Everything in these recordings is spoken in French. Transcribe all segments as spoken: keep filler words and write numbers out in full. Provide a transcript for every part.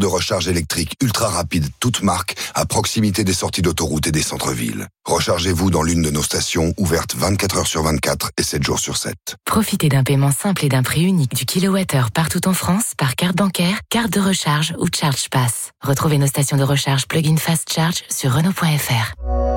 de recharge électrique ultra rapide, toute marque, à proximité des sorties d'autoroute et des centres-villes. Rechargez-vous dans l'une de nos stations, ouvertes vingt-quatre heures sur vingt-quatre et sept jours sur sept. Profitez d'un paiement simple et d'un prix unique du kilowattheure partout en France par carte bancaire, carte de recharge ou ChargePass. Retrouvez nos stations de recharge plug-in Fast Charge sur Renault point F R.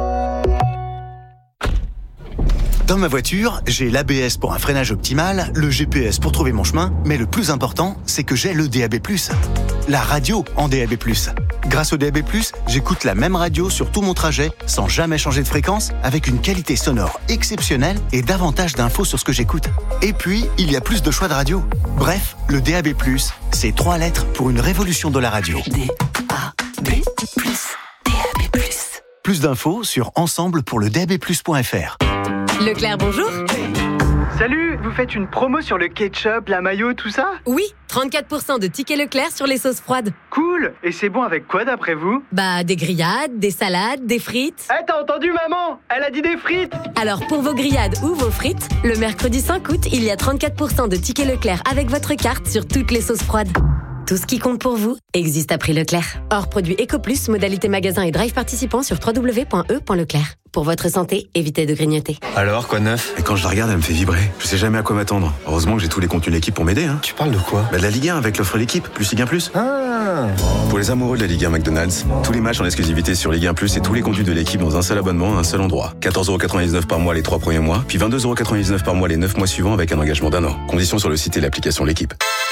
Dans ma voiture, j'ai l'A B S pour un freinage optimal, le G P S pour trouver mon chemin, mais le plus important, c'est que j'ai le D A B plus. La radio en D A B plus. Grâce au D A B plus, j'écoute la même radio sur tout mon trajet, sans jamais changer de fréquence, avec une qualité sonore exceptionnelle et davantage d'infos sur ce que j'écoute. Et puis, il y a plus de choix de radio. Bref, le D A B plus, c'est trois lettres pour une révolution de la radio. D A B plus, D A B plus. Plus d'infos sur ensemble pour le D A B plus point F R. Leclerc, bonjour. Salut, vous faites une promo sur le ketchup, la mayo, tout ça ? Oui, trente-quatre pour cent de tickets Leclerc sur les sauces froides. Cool. Et c'est bon avec quoi d'après vous ? Bah, des grillades, des salades, des frites. Eh, t'as entendu maman ? Elle a dit des frites ! Alors, pour vos grillades ou vos frites, le mercredi cinq août, il y a trente-quatre pour cent de tickets Leclerc avec votre carte sur toutes les sauces froides. Tout ce qui compte pour vous existe à prix Leclerc. Hors produit EcoPlus, modalité magasin et drive participant sur w w w point e point leclerc. Pour votre santé, évitez de grignoter. Alors, quoi de neuf ? Et quand je la regarde, elle me fait vibrer. Je sais jamais à quoi m'attendre. Heureusement que j'ai tous les contenus de l'équipe pour m'aider. Hein. Tu parles de quoi ? Bah de la Ligue un avec l'offre l'équipe, plus Ligue un plus. Ah. Pour les amoureux de la Ligue un McDonald's, tous les matchs en exclusivité sur Ligue un plus et tous les contenus de l'équipe dans un seul abonnement à un seul endroit. quatorze euros quatre-vingt-dix-neuf par mois les trois premiers mois, puis vingt-deux euros quatre-vingt-dix-neuf par mois les neuf mois suivants avec un engagement d'un an. Conditions sur le site et l'application l'équipe.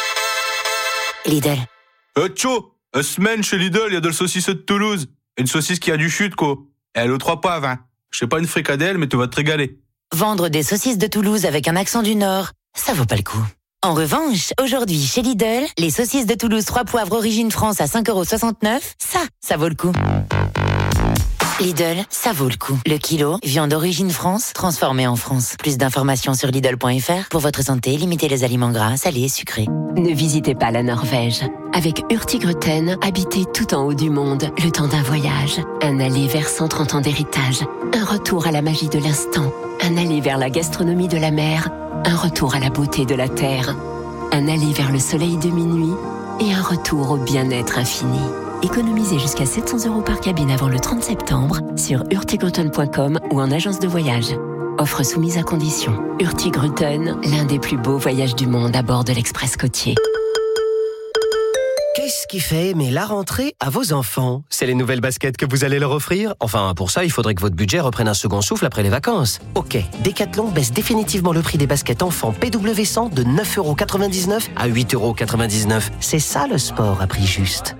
Lidl. Euh, tcho, une semaine chez Lidl, il y a de la saucisse de Toulouse. Une saucisse qui a du chute, quoi. Et elle est aux trois poivres, hein. Je sais pas une fricadelle, mais tu vas te régaler. Vendre des saucisses de Toulouse avec un accent du Nord, ça vaut pas le coup. En revanche, aujourd'hui, chez Lidl, les saucisses de Toulouse trois poivres origine France à cinq euros soixante-neuf, ça, ça vaut le coup. Lidl, ça vaut le coup. Le kilo, viande d'origine France, transformée en France. Plus d'informations sur Lidl point F R. Pour votre santé, limitez les aliments gras, salés et sucrés. Ne visitez pas la Norvège. Avec Hurtigruten, habitez tout en haut du monde, le temps d'un voyage. Un aller vers cent trente ans d'héritage. Un retour à la magie de l'instant. Un aller vers la gastronomie de la mer. Un retour à la beauté de la terre. Un aller vers le soleil de minuit. Et un retour au bien-être infini. Économisez jusqu'à sept cents euros par cabine avant le trente septembre sur hurtigruten point com ou en agence de voyage. Offre soumise à condition. Hurtigruten, l'un des plus beaux voyages du monde à bord de l'Express côtier. Qu'est-ce qui fait aimer la rentrée à vos enfants ? C'est les nouvelles baskets que vous allez leur offrir ? Enfin, pour ça, il faudrait que votre budget reprenne un second souffle après les vacances. Ok, Decathlon baisse définitivement le prix des baskets enfants P W cent de neuf euros quatre-vingt-dix-neuf à huit euros quatre-vingt-dix-neuf. C'est ça le sport à prix juste.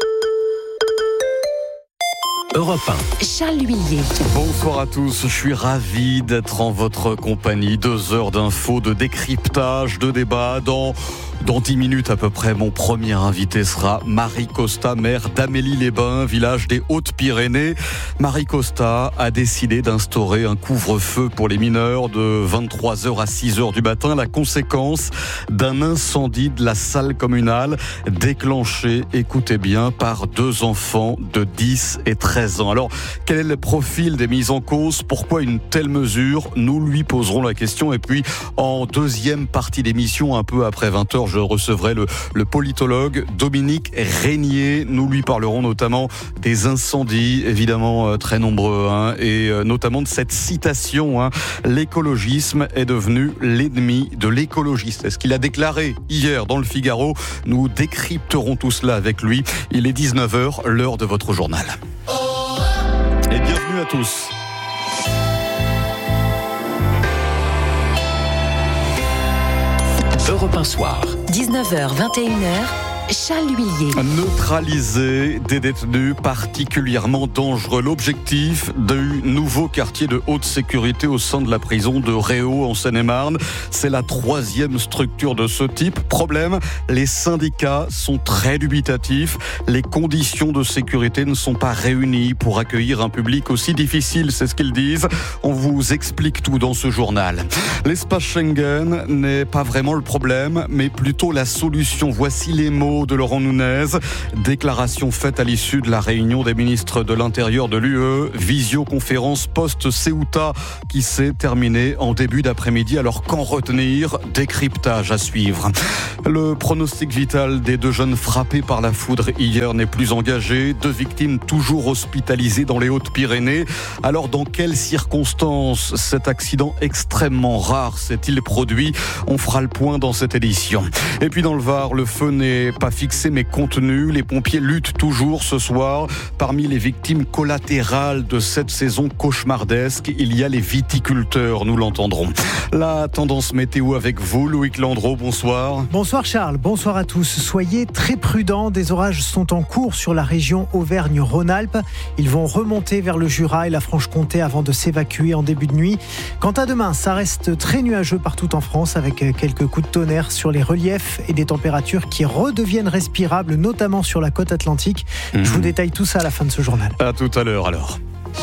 Europe un. Charles Huillier. Bonsoir à tous, je suis ravi d'être en votre compagnie. Deux heures d'infos, de décryptage, de débat. Dans, dans dix minutes à peu près, mon premier invité sera Marie Costa, maire d'Amélie-les-Bains, village des Hautes-Pyrénées. Marie Costa a décidé d'instaurer un couvre-feu pour les mineurs de vingt-trois heures à six heures du matin. La conséquence d'un incendie de la salle communale déclenché, écoutez bien, par deux enfants de dix et treize ans. Alors, quel est le profil des mises en cause ? Pourquoi une telle mesure ? Nous lui poserons la question. Et puis, en deuxième partie d'émission, un peu après vingt heures, je recevrai le, le politologue Dominique Régnier. Nous lui parlerons notamment des incendies, évidemment euh, très nombreux, hein, et euh, notamment de cette citation, hein, l'écologisme est devenu l'ennemi de l'écologiste. Est-ce qu'il a déclaré hier dans le Figaro ? Nous décrypterons tout cela avec lui. Il est dix-neuf heures, l'heure de votre journal. Et bienvenue à tous. Europe un soir. dix-neuf heures, vingt et une heures. Charles Huillier. Neutraliser des détenus particulièrement dangereux. L'objectif du nouveau quartier de haute sécurité au sein de la prison de Réau en Seine-et-Marne. C'est la troisième structure de ce type. Problème, les syndicats sont très dubitatifs. Les conditions de sécurité ne sont pas réunies pour accueillir un public aussi difficile, c'est ce qu'ils disent. On vous explique tout dans ce journal. L'espace Schengen n'est pas vraiment le problème, mais plutôt la solution. Voici les mots mots de Laurent Nunez. Déclaration faite à l'issue de la réunion des ministres de l'Intérieur de l'U E. Visioconférence post-Ceuta qui s'est terminée en début d'après-midi. Alors qu'en retenir? Décryptage à suivre. Le pronostic vital des deux jeunes frappés par la foudre hier n'est plus engagé. Deux victimes toujours hospitalisées dans les Hautes-Pyrénées. Alors dans quelles circonstances cet accident extrêmement rare s'est-il produit? On fera le point dans cette édition. Et puis dans le Var, le feu n'est pas fixé mais contenu. Les pompiers luttent toujours ce soir. Parmi les victimes collatérales de cette saison cauchemardesque, il y a les viticulteurs, nous l'entendrons. La tendance météo avec vous, Loïc Landreau, bonsoir. Bonsoir Charles, bonsoir à tous. Soyez très prudents, des orages sont en cours sur la région Auvergne-Rhône-Alpes. Ils vont remonter vers le Jura et la Franche-Comté avant de s'évacuer en début de nuit. Quant à demain, ça reste très nuageux partout en France avec quelques coups de tonnerre sur les reliefs et des températures qui redeviennent respirables, notamment sur la côte atlantique. Mmh. Je vous détaille tout ça à la fin de ce journal. À tout à l'heure alors.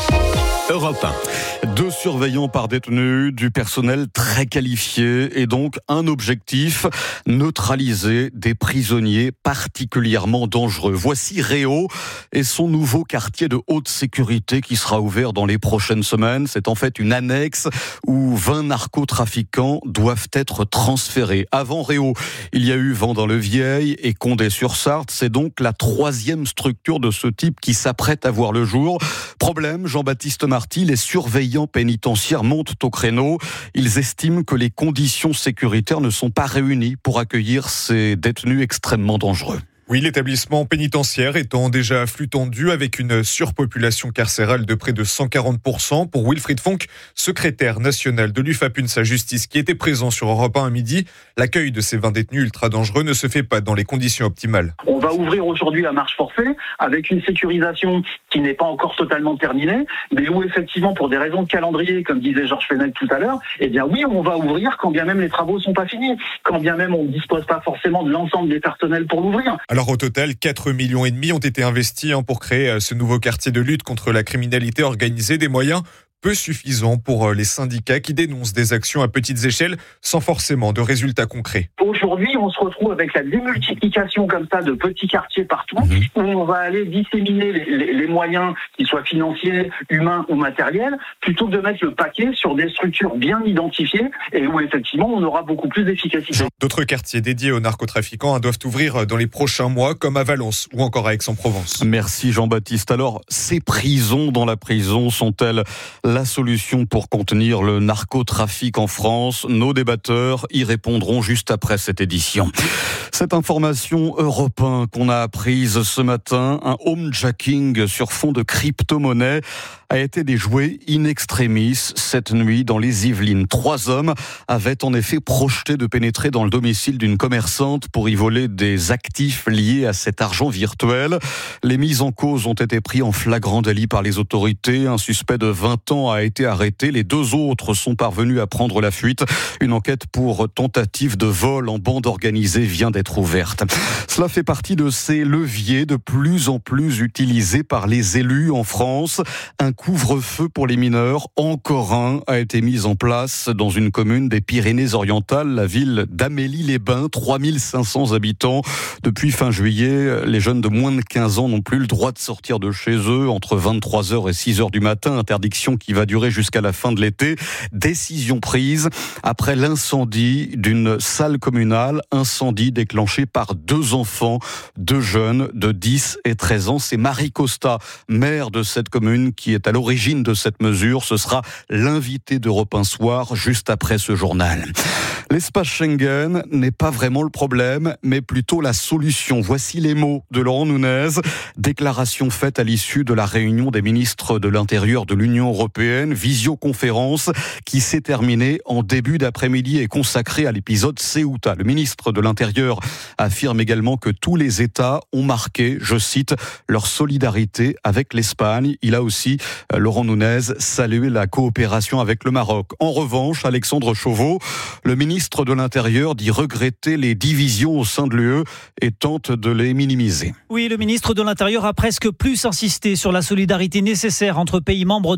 Europe un. Deux surveillants par détenu, du personnel très qualifié et donc un objectif, neutraliser des prisonniers particulièrement dangereux. Voici Réau et son nouveau quartier de haute sécurité qui sera ouvert dans les prochaines semaines. C'est en fait une annexe où vingt narcotrafiquants doivent être transférés. Avant Réau, il y a eu Vendin-le-Vieil et Condé-sur-Sarthe. C'est donc la troisième structure de ce type qui s'apprête à voir le jour. Problème, Jean-Baptiste Marty, les surveillants pénitentiaires montent au créneau. Ils estiment que les conditions sécuritaires ne sont pas réunies pour accueillir ces détenus extrêmement dangereux. Oui, l'établissement pénitentiaire étant déjà à flux tendu avec une surpopulation carcérale de près de cent quarante pour cent. Pour Wilfried Fonck, secrétaire national de l'U F A P U N S A Justice, qui était présent sur Europe un à midi, l'accueil de ces vingt détenus ultra dangereux ne se fait pas dans les conditions optimales. On va ouvrir aujourd'hui à marche forcée avec une sécurisation qui n'est pas encore totalement terminée, mais où effectivement, pour des raisons de calendrier, comme disait Georges Fenech tout à l'heure, eh bien oui, on va ouvrir quand bien même les travaux sont pas finis, quand bien même on ne dispose pas forcément de l'ensemble des personnels pour l'ouvrir. Alors au total, quatre millions et demi ont été investis pour créer ce nouveau quartier de lutte contre la criminalité organisée, des moyens peu suffisant pour les syndicats qui dénoncent des actions à petites échelles sans forcément de résultats concrets. Aujourd'hui, on se retrouve avec la démultiplication comme ça de petits quartiers partout, mmh. où on va aller disséminer les, les, les moyens, qu'ils soient financiers, humains ou matériels, plutôt que de mettre le paquet sur des structures bien identifiées et où effectivement on aura beaucoup plus d'efficacité. D'autres quartiers dédiés aux narcotrafiquants doivent ouvrir dans les prochains mois, comme à Valence ou encore à Aix-en-Provence. Merci Jean-Baptiste. Alors, ces prisons dans la prison sont-elles la solution pour contenir le narcotrafic en France? Nos débatteurs y répondront juste après cette édition. Cette information Europe un qu'on a apprise ce matin, un homejacking sur fond de crypto-monnaie a été déjoué in extremis cette nuit dans les Yvelines. Trois hommes avaient en effet projeté de pénétrer dans le domicile d'une commerçante pour y voler des actifs liés à cet argent virtuel. Les mises en cause ont été pris en flagrant délit par les autorités. Un suspect de vingt ans a été arrêté. Les deux autres sont parvenus à prendre la fuite. Une enquête pour tentative de vol en bande organisée vient d'être ouverte. Cela fait partie de ces leviers de plus en plus utilisés par les élus en France. Un couvre-feu pour les mineurs, encore un, a été mis en place dans une commune des Pyrénées-Orientales, la ville d'Amélie-les-Bains, trois mille cinq cents habitants. Depuis fin juillet, les jeunes de moins de quinze ans n'ont plus le droit de sortir de chez eux entre vingt-trois heures et six heures du matin, interdiction qui va durer jusqu'à la fin de l'été. Décision prise après l'incendie d'une salle communale, incendie déclenché par deux enfants, deux jeunes de dix et treize ans. C'est Marie Costa, maire de cette commune, qui est à l'origine de cette mesure. Ce sera l'invité d'Europe un Soir, juste après ce journal. L'espace Schengen n'est pas vraiment le problème, mais plutôt la solution. Voici les mots de Laurent Nunez. Déclaration faite à l'issue de la réunion des ministres de l'Intérieur de l'Union européenne. Visioconférence qui s'est terminée en début d'après-midi et consacrée à l'épisode Ceuta. Le ministre de l'Intérieur affirme également que tous les États ont marqué, je cite, leur solidarité avec l'Espagne. Il a aussi, Laurent Nunez, salué la coopération avec le Maroc. En revanche, Alexandre Chauveau, le ministre de l'Intérieur, dit regretter les divisions au sein de l'U E et tente de les minimiser. Oui, le ministre de l'Intérieur a presque plus insisté sur la solidarité nécessaire entre pays membres de l'Union.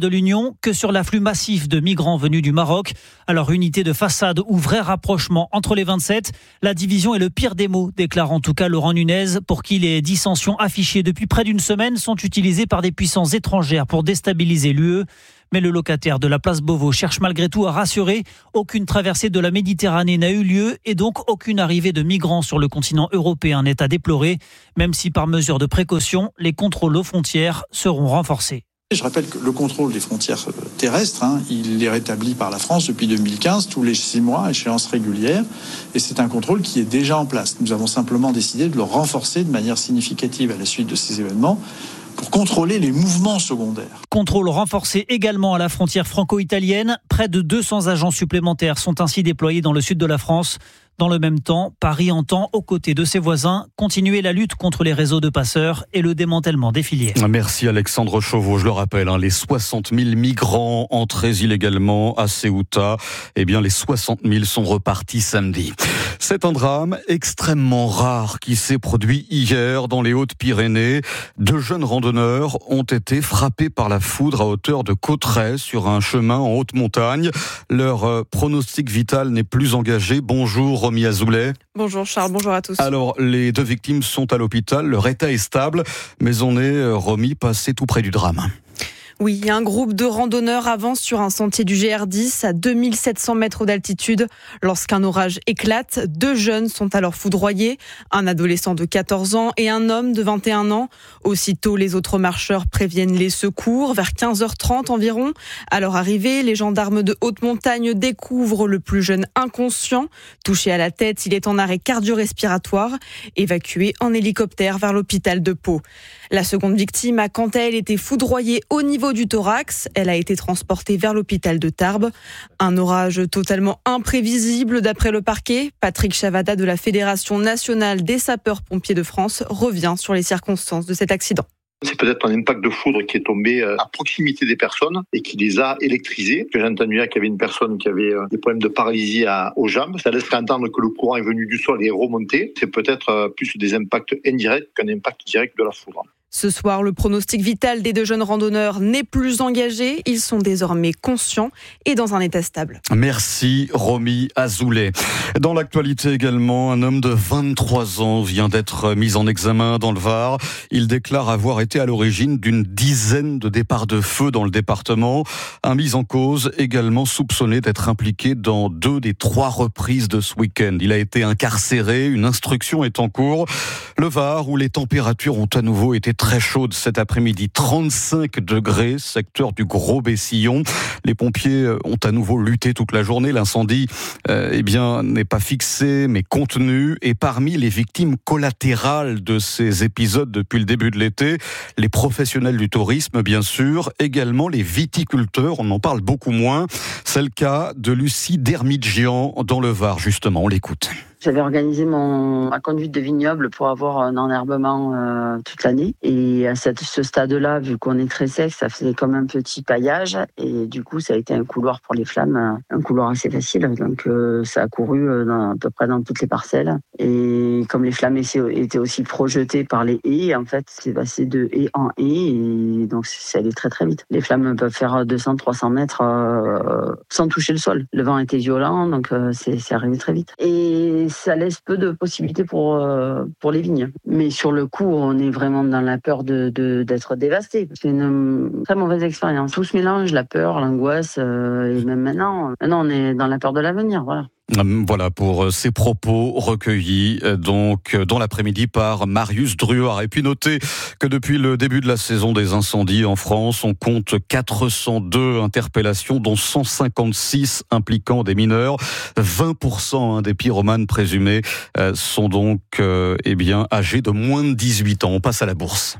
non que sur l'afflux massif de migrants venus du Maroc. Alors, unité de façade ou vrai rapprochement entre les vingt-sept, la division est le pire des maux, déclare en tout cas Laurent Nunez, pour qui les dissensions affichées depuis près d'une semaine sont utilisées par des puissances étrangères pour déstabiliser l'U E. Mais le locataire de la place Beauvau cherche malgré tout à rassurer. Aucune traversée de la Méditerranée n'a eu lieu et donc aucune arrivée de migrants sur le continent européen n'est à déplorer, même si par mesure de précaution, les contrôles aux frontières seront renforcés. Je rappelle que le contrôle des frontières terrestres, hein, il est rétabli par la France depuis deux mille quinze, tous les six mois, échéance régulière, et c'est un contrôle qui est déjà en place. Nous avons simplement décidé de le renforcer de manière significative à la suite de ces événements, pour contrôler les mouvements secondaires. Contrôle renforcé également à la frontière franco-italienne. Près de deux cents agents supplémentaires sont ainsi déployés dans le sud de la France. Dans le même temps, Paris entend, aux côtés de ses voisins, continuer la lutte contre les réseaux de passeurs et le démantèlement des filières. Merci Alexandre Chauveau. Je le rappelle, hein, les soixante mille migrants entrés illégalement à Ceuta, eh bien les soixante mille sont repartis samedi. C'est un drame extrêmement rare qui s'est produit hier dans les Hautes-Pyrénées. Deux jeunes randonneurs ont été frappés par la foudre à hauteur de Cauterets sur un chemin en haute montagne. Leur euh, pronostic vital n'est plus engagé. Bonjour Romy Azoulay. Bonjour Charles, bonjour à tous. Alors, les deux victimes sont à l'hôpital, leur état est stable, mais on est, Romy, passé tout près du drame. Oui, un groupe de randonneurs avance sur un sentier du G R dix à deux mille sept cents mètres d'altitude. Lorsqu'un orage éclate, deux jeunes sont alors foudroyés, un adolescent de quatorze ans et un homme de vingt et un ans. Aussitôt, les autres marcheurs préviennent les secours vers quinze heures trente environ. À leur arrivée, les gendarmes de haute montagne découvrent le plus jeune inconscient. Touché à la tête, il est en arrêt cardio-respiratoire, évacué en hélicoptère vers l'hôpital de Pau. La seconde victime a quant à elle été foudroyée au niveau du thorax. Elle a été transportée vers l'hôpital de Tarbes. Un orage totalement imprévisible d'après le parquet. Patrick Chavada de la Fédération nationale des sapeurs-pompiers de France revient sur les circonstances de cet accident. C'est peut-être un impact de foudre qui est tombé à proximité des personnes et qui les a électrisées. J'ai entendu dire qu'il y avait une personne qui avait des problèmes de paralysie à, aux jambes. Ça laisse entendre que le courant est venu du sol et est remonté. C'est peut-être plus des impacts indirects qu'un impact direct de la foudre. Ce soir, le pronostic vital des deux jeunes randonneurs n'est plus engagé. Ils sont désormais conscients et dans un état stable. Merci Romy Azoulay. Dans l'actualité également, un homme de vingt-trois ans vient d'être mis en examen dans le Var. Il déclare avoir été à l'origine d'une dizaine de départs de feu dans le département. Un mis en cause également soupçonné d'être impliqué dans deux des trois reprises de ce week-end. Il a été incarcéré, une instruction est en cours. Le Var, où les températures ont à nouveau été très chaude cet après-midi, trente-cinq degrés, secteur du Gros-Bessillon. Les pompiers ont à nouveau lutté toute la journée. L'incendie, euh, eh bien, n'est pas fixé, mais contenu. Et parmi les victimes collatérales de ces épisodes depuis le début de l'été, les professionnels du tourisme, bien sûr, également les viticulteurs, on en parle beaucoup moins. C'est le cas de Lucie Dermidjian dans le Var, justement. On l'écoute. J'avais organisé mon, ma conduite de vignoble pour avoir un enherbement euh, toute l'année. Et à cette, ce stade-là, vu qu'on est très sec, ça faisait comme un petit paillage. Et du coup, ça a été un couloir pour les flammes, un couloir assez facile. Donc, euh, ça a couru euh, dans, à peu près dans toutes les parcelles. Et comme les flammes étaient aussi projetées par les haies, en fait, c'est passé de haie en haie. Et donc, ça allait très très vite. Les flammes peuvent faire deux cents à trois cents mètres euh, sans toucher le sol. Le vent était violent, donc euh, c'est, c'est arrivé très vite. Et ça laisse peu de possibilités pour, euh, pour les vignes. Mais sur le coup, on est vraiment dans la peur de, de, d'être dévasté. C'est une très mauvaise expérience. Tout se mélange, la peur, l'angoisse, euh, et même maintenant, maintenant, on est dans la peur de l'avenir, voilà. Voilà pour ces propos recueillis donc dans l'après-midi par Marius Druard. Et puis notez que depuis le début de la saison des incendies en France, on compte quatre cent deux interpellations, dont cent cinquante-six impliquant des mineurs. vingt pour cent des pyromanes présumés sont donc eh bien âgés de moins de dix-huit ans. On passe à la bourse.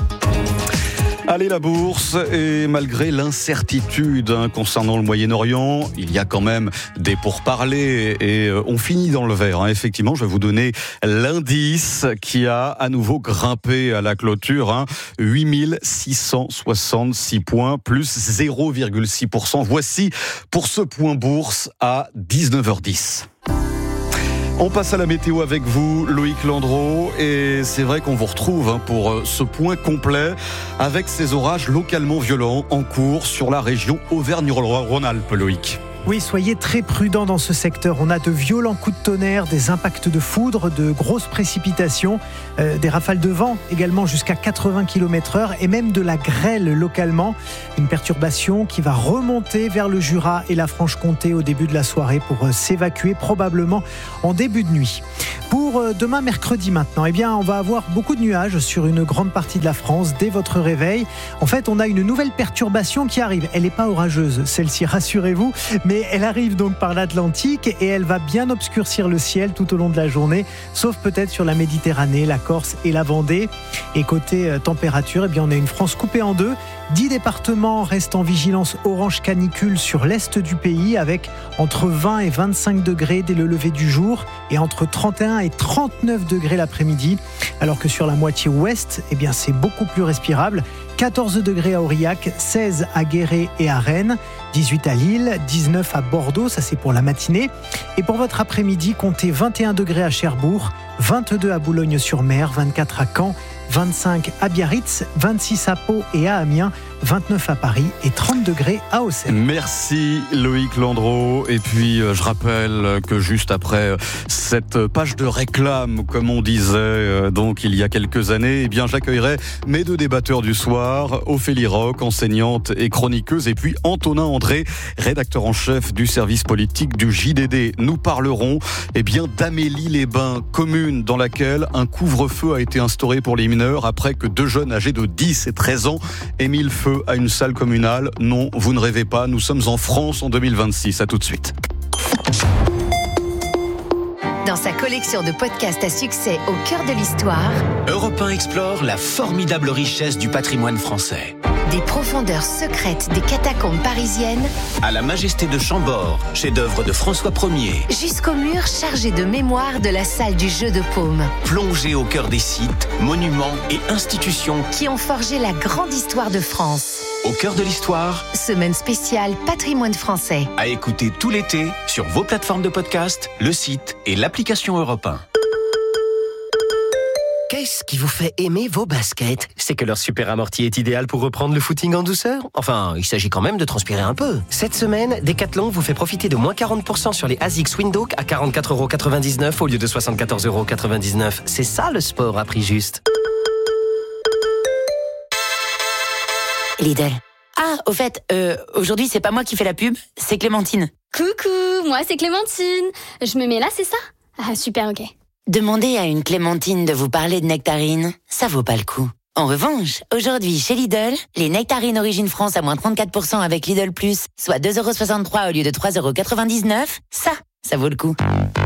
Allez, la bourse, et malgré l'incertitude hein, concernant le Moyen-Orient, il y a quand même des pourparlers et euh, on finit dans le vert. Hein. Effectivement, je vais vous donner l'indice qui a à nouveau grimpé à la clôture, hein, huit mille six cent soixante-six points, plus zéro virgule six pour cent. Voici pour ce point bourse à dix-neuf heures dix. On passe à la météo avec vous, Loïc Landreau, et c'est vrai qu'on vous retrouve pour ce point complet avec ces orages localement violents en cours sur la région Auvergne-Rhône-Alpes, Loïc. Oui, soyez très prudents dans ce secteur. On a de violents coups de tonnerre, des impacts de foudre, de grosses précipitations, euh, des rafales de vent également jusqu'à quatre-vingts kilomètres heure et même de la grêle localement. Une perturbation qui va remonter vers le Jura et la Franche-Comté au début de la soirée pour euh, s'évacuer probablement en début de nuit. Pour euh, demain mercredi maintenant, eh bien, on va avoir beaucoup de nuages sur une grande partie de la France dès votre réveil. En fait, on a une nouvelle perturbation qui arrive. Elle n'est pas orageuse, celle-ci, rassurez-vous, mais elle arrive donc par l'Atlantique et elle va bien obscurcir le ciel tout au long de la journée, sauf peut-être sur la Méditerranée, la Corse et la Vendée. Et côté euh, température, eh bien, on a une France coupée en deux. dix départements restent en vigilance orange canicule sur l'est du pays avec entre vingt et vingt-cinq degrés dès le lever du jour et entre trente et un et trente-neuf degrés l'après-midi. Alors que sur la moitié ouest, eh bien, c'est beaucoup plus respirable. quatorze degrés à Aurillac, seize à Guéret et à Rennes, dix-huit à Lille, dix-neuf à Bordeaux, ça c'est pour la matinée. Et pour votre après-midi, comptez vingt et un degrés à Cherbourg, vingt-deux à Boulogne-sur-Mer, vingt-quatre à Caen, vingt-cinq à Biarritz, vingt-six à Pau et à Amiens, vingt-neuf à Paris et trente degrés à Auxerre. Merci Loïc Landreau. Et puis je rappelle que juste après cette page de réclame, comme on disait donc il y a quelques années, eh bien j'accueillerai mes deux débatteurs du soir, Ophélie Roch, enseignante et chroniqueuse, et puis Antonin André, rédacteur en chef du service politique du J D D. Nous parlerons eh bien d'Amélie-les-Bains, commune dans laquelle un couvre-feu a été instauré pour les mineurs après que deux jeunes âgés de dix et treize ans aient mis le feu à une salle communale. Non, vous ne rêvez pas, nous sommes en France en deux mille vingt-six. À tout de suite. Dans sa collection de podcasts à succès au cœur de l'histoire, Europe un explore la formidable richesse du patrimoine français. Des profondeurs secrètes des catacombes parisiennes à la majesté de Chambord, chef-d'œuvre de François Ier, jusqu'aux murs chargés de mémoire de la salle du jeu de paume. Plongé au cœur des sites, monuments et institutions qui ont forgé la grande histoire de France. Au cœur de l'histoire, semaine spéciale patrimoine français. À écouter tout l'été sur vos plateformes de podcast, le site et l'application Europe un. Qu'est-ce qui vous fait aimer vos baskets ? C'est que leur super amorti est idéal pour reprendre le footing en douceur ? Enfin, il s'agit quand même de transpirer un peu. Cette semaine, Decathlon vous fait profiter de moins quarante pour cent sur les ASICS Windhoek à quarante-quatre euros quatre-vingt-dix-neuf au lieu de soixante-quatorze euros quatre-vingt-dix-neuf. C'est ça le sport à prix juste. Lidl. Ah, au fait, euh, aujourd'hui, c'est pas moi qui fais la pub, c'est Clémentine. Coucou, moi c'est Clémentine. Je me mets là, c'est ça ? Ah, super, ok. Demandez à une Clémentine de vous parler de nectarines, ça vaut pas le coup. En revanche, aujourd'hui, chez Lidl, les nectarines Origine France à moins trente-quatre pour cent avec Lidl Plus, soit deux euros soixante-trois au lieu de trois euros quatre-vingt-dix-neuf, ça, ça vaut le coup.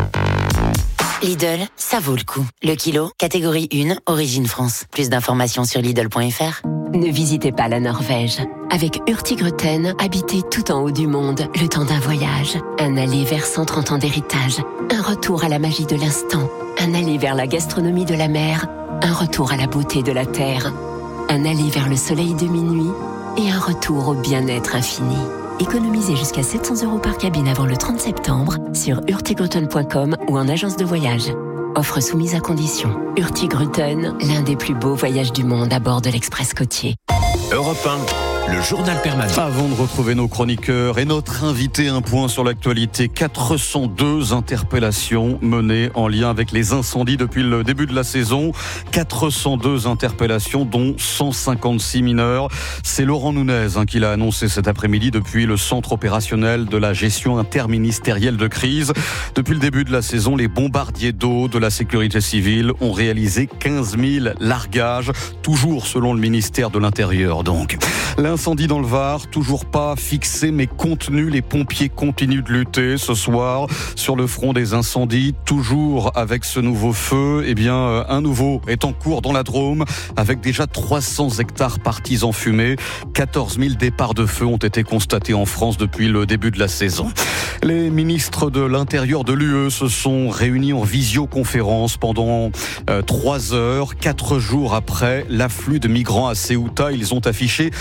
Lidl, ça vaut le coup. Le kilo, catégorie un, Origine France. Plus d'informations sur Lidl point F R. Ne visitez pas la Norvège. Avec Hurtigruten, habitez tout en haut du monde, le temps d'un voyage. Un aller vers cent trente ans d'héritage. Un retour à la magie de l'instant. Un aller vers la gastronomie de la mer. Un retour à la beauté de la terre. Un aller vers le soleil de minuit. Et un retour au bien-être infini. Économisez jusqu'à sept cents euros par cabine avant le trente septembre sur hurtigruten point com ou en agence de voyage. Offre soumise à condition. Hurtigruten, l'un des plus beaux voyages du monde à bord de l'Express côtier. Europe un, le journal permanent. Avant de retrouver nos chroniqueurs et notre invité, un point sur l'actualité. quatre cent deux interpellations menées en lien avec les incendies depuis le début de la saison. quatre cent deux interpellations, dont cent cinquante-six mineurs. C'est Laurent Nunez hein, qui l'a annoncé cet après-midi depuis le centre opérationnel de la gestion interministérielle de crise. Depuis le début de la saison, les bombardiers d'eau de la sécurité civile ont réalisé quinze mille largages, toujours selon le ministère de l'Intérieur donc. L'incendie dans le Var, toujours pas fixé mais contenu. Les pompiers continuent de lutter ce soir sur le front des incendies, toujours avec ce nouveau feu. Eh bien, un nouveau est en cours dans la Drôme avec déjà trois cents hectares partis en fumée. quatorze mille départs de feu ont été constatés en France depuis le début de la saison. Les ministres de l'Intérieur de l'U E se sont réunis en visioconférence pendant euh, trois heures. Quatre jours après l'afflux de migrants à Ceuta, ils ont affiché leur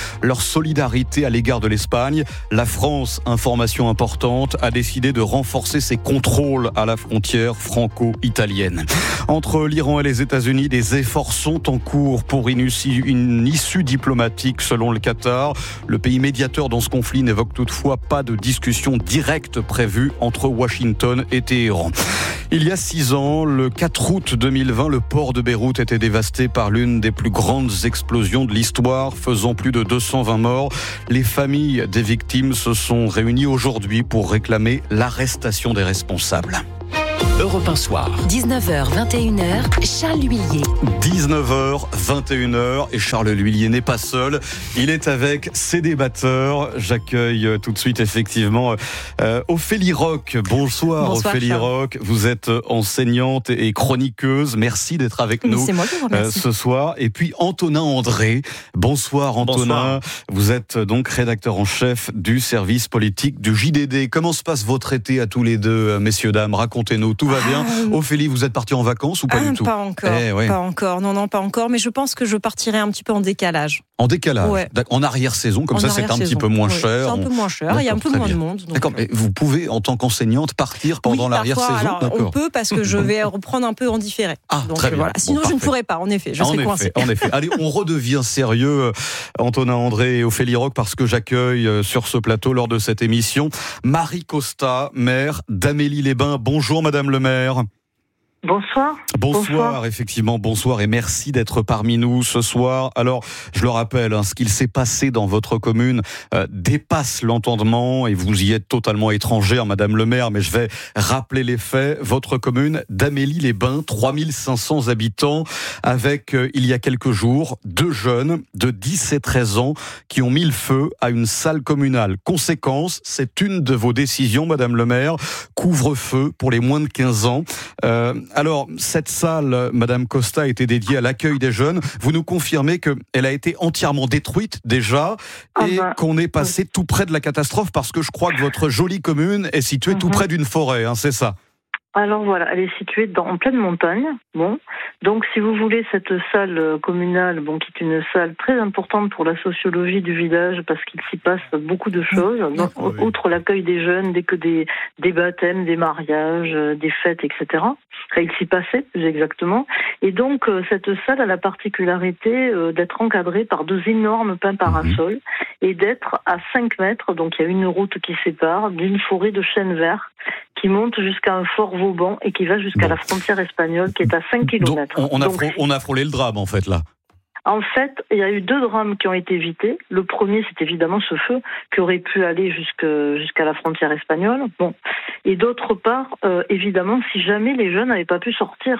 solidarité à l'égard de l'Espagne. La France, information importante, a décidé de renforcer ses contrôles à la frontière franco-italienne. Entre l'Iran et les États-Unis, des efforts sont en cours pour une issue, une issue diplomatique selon le Qatar. Le pays médiateur dans ce conflit n'évoque toutefois pas de discussion directe prévue entre Washington et Téhéran. Il y a six ans, le quatre août deux mille vingt, le port de Beyrouth était dévasté par l'une des plus grandes explosions de l'histoire, faisant plus de deux cent vingt morts. Les familles des victimes se sont réunies aujourd'hui pour réclamer l'arrestation des responsables. Europe un soir. dix-neuf heures vingt et une heures, Charles L'Huillier. dix-neuf heures vingt et une heures et Charles L'Huillier n'est pas seul. Il est avec ses débatteurs. J'accueille tout de suite effectivement euh, Ophélie Roch. Bonsoir, Bonsoir Ophélie Charles. Roch. Vous êtes enseignante et chroniqueuse. Merci d'être avec nous C'est moi qui vous remercie. euh, ce soir. Et puis Antonin André. Bonsoir Antonin. Bonsoir. Vous êtes donc rédacteur en chef du service politique du J D D. Comment se passe votre été à tous les deux, messieurs, dames? Racontez-nous. Tout va bien. Ah, Ophélie, vous êtes partie en vacances ou pas ah, du tout? Pas encore. Eh, ouais. Pas encore. Non, non, pas encore. Mais je pense que je partirai un petit peu en décalage. En décalage, ouais. En arrière-saison, comme en ça c'est un petit peu moins oui. cher. C'est un peu moins cher, il y a un peu moins bien. de monde. Donc... D'accord, mais vous pouvez en tant qu'enseignante partir pendant oui, l'arrière-saison? Alors, D'accord. on peut parce que je vais reprendre un peu en différé. Ah, donc, très bien. Voilà. Sinon bon, je ne pourrais pas, en effet, je en serais effet, coincée. En effet, allez, on redevient sérieux, Antonin André et Ophélie Roch, parce que j'accueille sur ce plateau, lors de cette émission, Marie Costa, maire d'Amélie-les-Bains. Bonjour Madame le maire. Bonsoir. Bonsoir. Bonsoir, effectivement, bonsoir et merci d'être parmi nous ce soir. Alors, je le rappelle, hein, ce qu'il s'est passé dans votre commune euh, dépasse l'entendement et vous y êtes totalement étrangère, Madame le maire, mais je vais rappeler les faits. Votre commune d'Amélie-les-Bains, trois mille cinq cents habitants, avec, euh, il y a quelques jours, deux jeunes de dix et treize ans qui ont mis le feu à une salle communale. Conséquence, c'est une de vos décisions, Madame le maire, couvre-feu pour les moins de quinze ans. Euh, Alors, cette salle, Madame Costa, a été dédiée à l'accueil des jeunes. Vous nous confirmez qu'elle a été entièrement détruite déjà et ah bah, qu'on est passé oui. tout près de la catastrophe parce que je crois que votre jolie commune est située mm-hmm. tout près d'une forêt, hein, c'est ça? Alors voilà, elle est située dans, en pleine montagne. Bon, donc si vous voulez, cette salle communale, bon, qui est une salle très importante pour la sociologie du village, parce qu'il s'y passe beaucoup de choses, donc, oui. outre l'accueil des jeunes, dès que des, des baptêmes, des mariages, des fêtes, et cetera. Enfin, il s'y passait plus exactement. Et donc cette salle a la particularité d'être encadrée par deux énormes pins parasols mmh. et d'être à cinq mètres. Donc il y a une route qui sépare d'une forêt de chênes verts qui monte jusqu'à un fort Vauban et qui va jusqu'à bon. la frontière espagnole qui est à cinq kilomètres. Donc, on, a Donc, frôlé, on a frôlé le drame en fait là. En fait, il y a eu deux drames qui ont été évités. Le premier, c'est évidemment ce feu qui aurait pu aller jusque, jusqu'à la frontière espagnole. Bon. Et d'autre part, euh, évidemment, si jamais les jeunes n'avaient pas pu sortir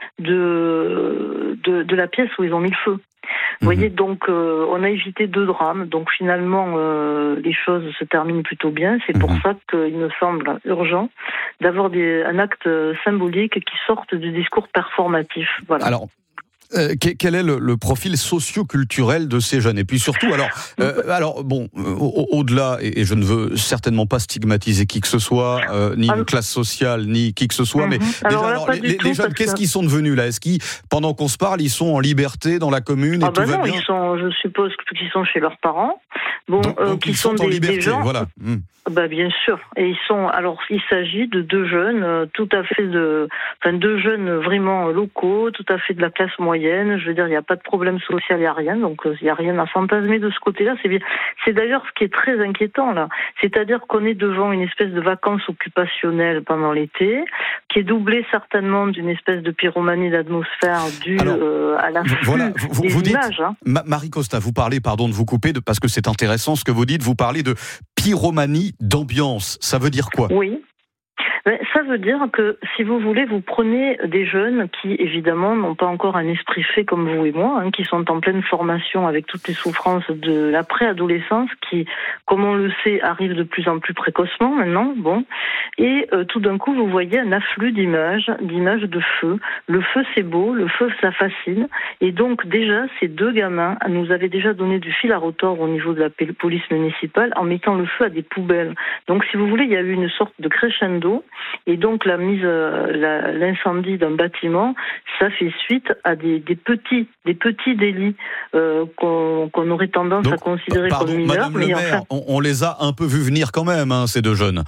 de, de, de la pièce où ils ont mis le feu. Vous voyez, donc euh, on a évité deux drames, donc finalement euh, les choses se terminent plutôt bien. C'est pour mmh. ça qu'il me semble urgent d'avoir des, un acte symbolique qui sorte du discours performatif. Voilà. Alors, Euh, quel est le, le profil socio-culturel de ces jeunes? Et puis surtout, alors, euh, alors bon, au, au-delà, et, et je ne veux certainement pas stigmatiser qui que ce soit, euh, ni alors, une classe sociale, ni qui que ce soit, mm-hmm. mais alors, déjà, là, alors, les, les jeunes, qu'est-ce que... qu'ils sont devenus là? Est-ce qu'ils, pendant qu'on se parle, ils sont en liberté dans la commune et ah tout bah va non, bien? Ils sont, je suppose qu'ils sont chez leurs parents. Bon, donc, euh, donc qui ils sont, sont en des, liberté, des gens, voilà. Mm. Bah bien sûr. Et ils sont. Alors, il s'agit de deux jeunes, euh, tout à fait de, enfin deux jeunes vraiment locaux, tout à fait de la classe moyenne. Je veux dire, il n'y a pas de problème social, il n'y a rien. Donc, il euh, n'y a rien à fantasmer de ce côté-là. C'est bien. C'est d'ailleurs ce qui est très inquiétant là. C'est-à-dire qu'on est devant une espèce de vacances occupationnelles pendant l'été, qui est doublée certainement d'une espèce de pyromanie d'atmosphère due Alors, euh, à la voilà, vous, des vous dites, images. Hein. Ma- Marie Costa, vous parlez, pardon de vous couper, de, parce que c'est intéressant ce que vous dites. Vous parlez de pyromanie d'ambiance, ça veut dire quoi? Oui. Ben, ça veut dire que, si vous voulez, vous prenez des jeunes qui, évidemment, n'ont pas encore un esprit fait comme vous et moi, hein, qui sont en pleine formation avec toutes les souffrances de la préadolescence, qui, comme on le sait, arrivent de plus en plus précocement maintenant, bon. Et euh, tout d'un coup, vous voyez un afflux d'images, d'images de feu. Le feu, c'est beau, le feu, ça fascine. Et donc, déjà, ces deux gamins nous avaient déjà donné du fil à retordre au niveau de la police municipale en mettant le feu à des poubelles. Donc, si vous voulez, il y a eu une sorte de crescendo. Et donc la mise, euh, la, l'incendie d'un bâtiment, ça fait suite à des, des petits, des petits délits euh, qu'on, qu'on aurait tendance Donc, à considérer pardon, comme mineurs. Madame le mais maire, enfin, on, on les a un peu vus venir quand même, hein, ces deux jeunes.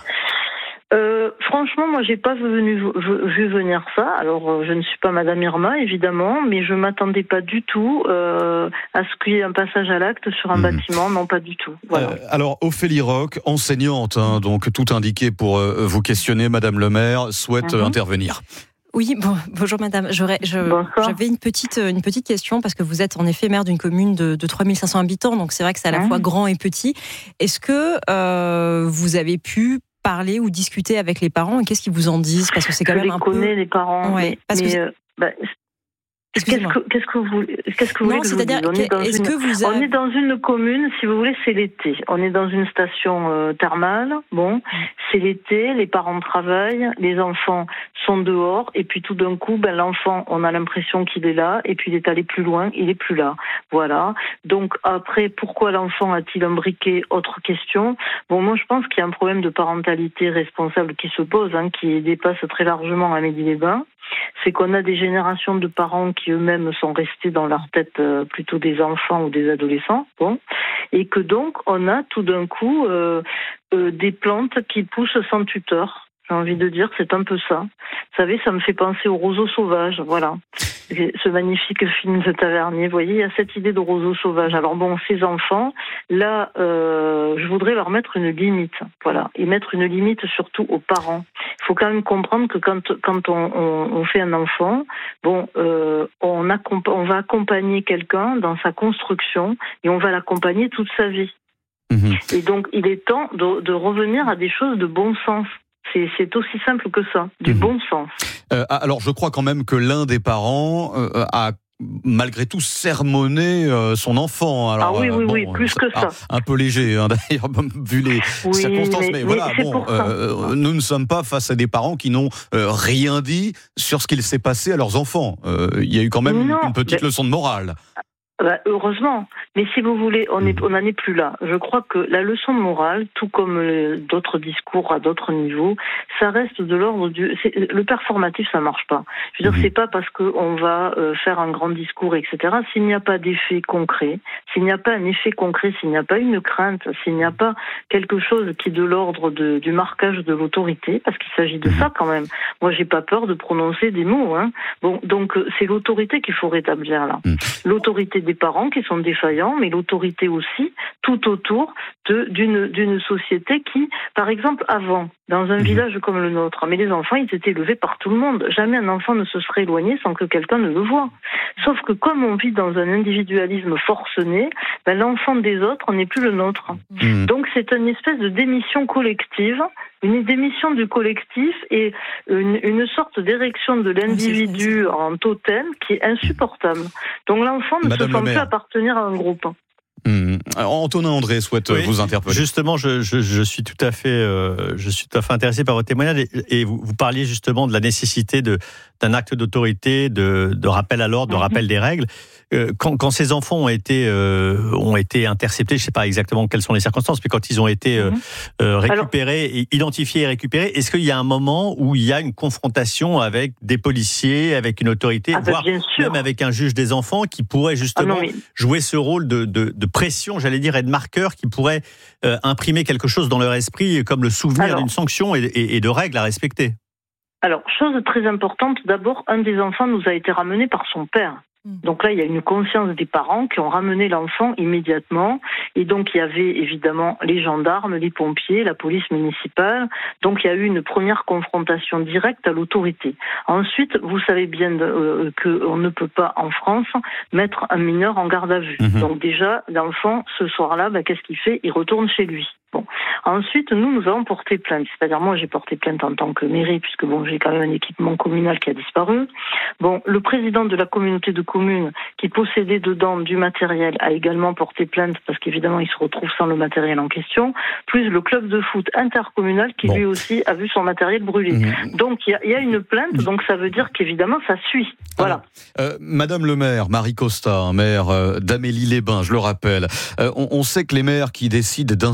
Euh, franchement, moi, j'ai pas venu, vu, vu venir ça. Alors, euh, je ne suis pas Madame Irma, évidemment, mais je m'attendais pas du tout euh, à ce qu'il y ait un passage à l'acte sur un mmh. bâtiment. Non, pas du tout. Voilà. Euh, alors, Ophélie Roch, enseignante, hein, donc tout indiqué pour euh, vous questionner, Madame le maire, souhaite mmh. euh, intervenir. Oui, bon, bonjour madame. J'aurais, je, j'avais une petite, une petite question parce que vous êtes en effet maire d'une commune de, de trois mille cinq cents habitants, donc c'est vrai que c'est à la mmh. fois grand et petit. Est-ce que euh, vous avez pu parler ou discuter avec les parents et qu'est-ce qu'ils vous en disent? Parce que c'est quand je même les un connais, peu... les parents. Ouais, mais, parce mais, que... euh, bah, Qu'est-ce que, qu'est-ce que vous, qu'est-ce que vous non, voulez que je vous dise? On est, dans est-ce une, que vous avez... on est dans une commune, si vous voulez, c'est l'été. On est dans une station euh, thermale. Bon, c'est l'été, les parents travaillent, les enfants sont dehors, et puis tout d'un coup, ben l'enfant, on a l'impression qu'il est là, et puis il est allé plus loin, il est plus là. Voilà. Donc après, pourquoi l'enfant a-t-il un briquet? Autre question. Bon, moi je pense qu'il y a un problème de parentalité responsable qui se pose, hein, qui dépasse très largement Amélie-les-Bains. C'est qu'on a des générations de parents qui eux-mêmes sont restés dans leur tête euh, plutôt des enfants ou des adolescents, bon, et que donc on a tout d'un coup euh, euh, des plantes qui poussent sans tuteur. J'ai envie de dire, c'est un peu ça. Vous savez, ça me fait penser au roseau sauvage, voilà. Ce magnifique film de Tavernier, vous voyez, il y a cette idée de roseau sauvage. Alors bon, ces enfants, là, euh, je voudrais leur mettre une limite, voilà, et mettre une limite surtout aux parents. Il faut quand même comprendre que quand quand on, on, on fait un enfant, bon, euh, on, accomp- on va accompagner quelqu'un dans sa construction et on va l'accompagner toute sa vie. Mmh. Et donc, il est temps de, de revenir à des choses de bon sens. C'est, c'est aussi simple que ça, du mmh. bon sens. Euh, alors, je crois quand même que l'un des parents euh, a malgré tout sermonné euh, son enfant. Alors, ah oui, oui, euh, bon, oui, plus que ça. Un, un peu léger, hein, d'ailleurs, vu les oui, circonstances. Mais, mais, mais voilà, bon, euh, nous ne sommes pas face à des parents qui n'ont euh, rien dit sur ce qu'il s'est passé à leurs enfants. Euh, il y a eu quand même non, une petite mais... leçon de morale. Bah, heureusement, mais si vous voulez, on est, on n'en est plus là. Je crois que la leçon de morale, tout comme le, d'autres discours à d'autres niveaux, ça reste de l'ordre du. C'est, le performatif, ça marche pas. Je veux dire, c'est pas parce que on va euh, faire un grand discours, et cetera. S'il n'y a pas d'effet concret, s'il n'y a pas un effet concret, s'il n'y a pas une crainte, s'il n'y a pas quelque chose qui est de l'ordre de, du marquage de l'autorité, parce qu'il s'agit de ça quand même. Moi, j'ai pas peur de prononcer des mots. Hein. Bon, donc c'est l'autorité qu'il faut rétablir là. L'autorité des parents qui sont défaillants, mais l'autorité aussi tout autour de, d'une, d'une société qui, par exemple, avant, dans un mmh. village comme le nôtre, mais les enfants, ils étaient élevés par tout le monde. Jamais un enfant ne se serait éloigné sans que quelqu'un ne le voie. Sauf que comme on vit dans un individualisme forcené, ben, l'enfant des autres n'est plus le nôtre. Mmh. Donc c'est une espèce de démission collective, une démission du collectif et une, une sorte d'érection de l'individu en totem qui est insupportable. Donc l'enfant ne Madame se sent plus appartenir à un groupe. Mmh. Antonin André souhaite oui, vous interpeller. Justement, je, je, je suis tout à fait, euh, je suis tout à fait intéressé par votre témoignage et, et vous, vous parliez justement de la nécessité de, d'un acte d'autorité, de, de rappel à l'ordre, de rappel des règles. Euh, quand, quand ces enfants ont été, euh, ont été interceptés, je ne sais pas exactement quelles sont les circonstances, mais quand ils ont été euh, euh, récupérés, Alors, identifiés et récupérés, est-ce qu'il y a un moment où il y a une confrontation avec des policiers, avec une autorité, ah, voire même avec un juge des enfants qui pourrait justement ah non, mais... jouer ce rôle de, de, de pression, j'allais dire, et de marqueur qui pourrait euh, imprimer quelque chose dans leur esprit, comme le souvenir Alors, d'une sanction et, et, et de règles à respecter? Alors, chose très importante, d'abord, un des enfants nous a été ramené par son père. Donc là, il y a une conscience des parents qui ont ramené l'enfant immédiatement. Et donc, il y avait évidemment les gendarmes, les pompiers, la police municipale. Donc, il y a eu une première confrontation directe à l'autorité. Ensuite, vous savez bien euh, qu'on ne peut pas, en France, mettre un mineur en garde à vue. Mmh. Donc déjà, l'enfant, ce soir-là, bah, qu'est-ce qu'il fait? Il retourne chez lui. Bon. Ensuite, nous, nous avons porté plainte. C'est-à-dire, moi, j'ai porté plainte en tant que mairie, puisque bon, j'ai quand même un équipement communal qui a disparu. Bon, le président de la communauté de communes, qui possédait dedans du matériel, a également porté plainte, parce qu'évidemment, il se retrouve sans le matériel en question, plus le club de foot intercommunal, qui bon. lui aussi a vu son matériel brûlé. Mmh. Donc, il y, y a une plainte, donc ça veut dire qu'évidemment, ça suit. Voilà. Alors, euh, Madame le maire, Marie Costa, maire euh, d'Amélie-les-Bains, je le rappelle, euh, on, on sait que les maires qui décident d'instaurer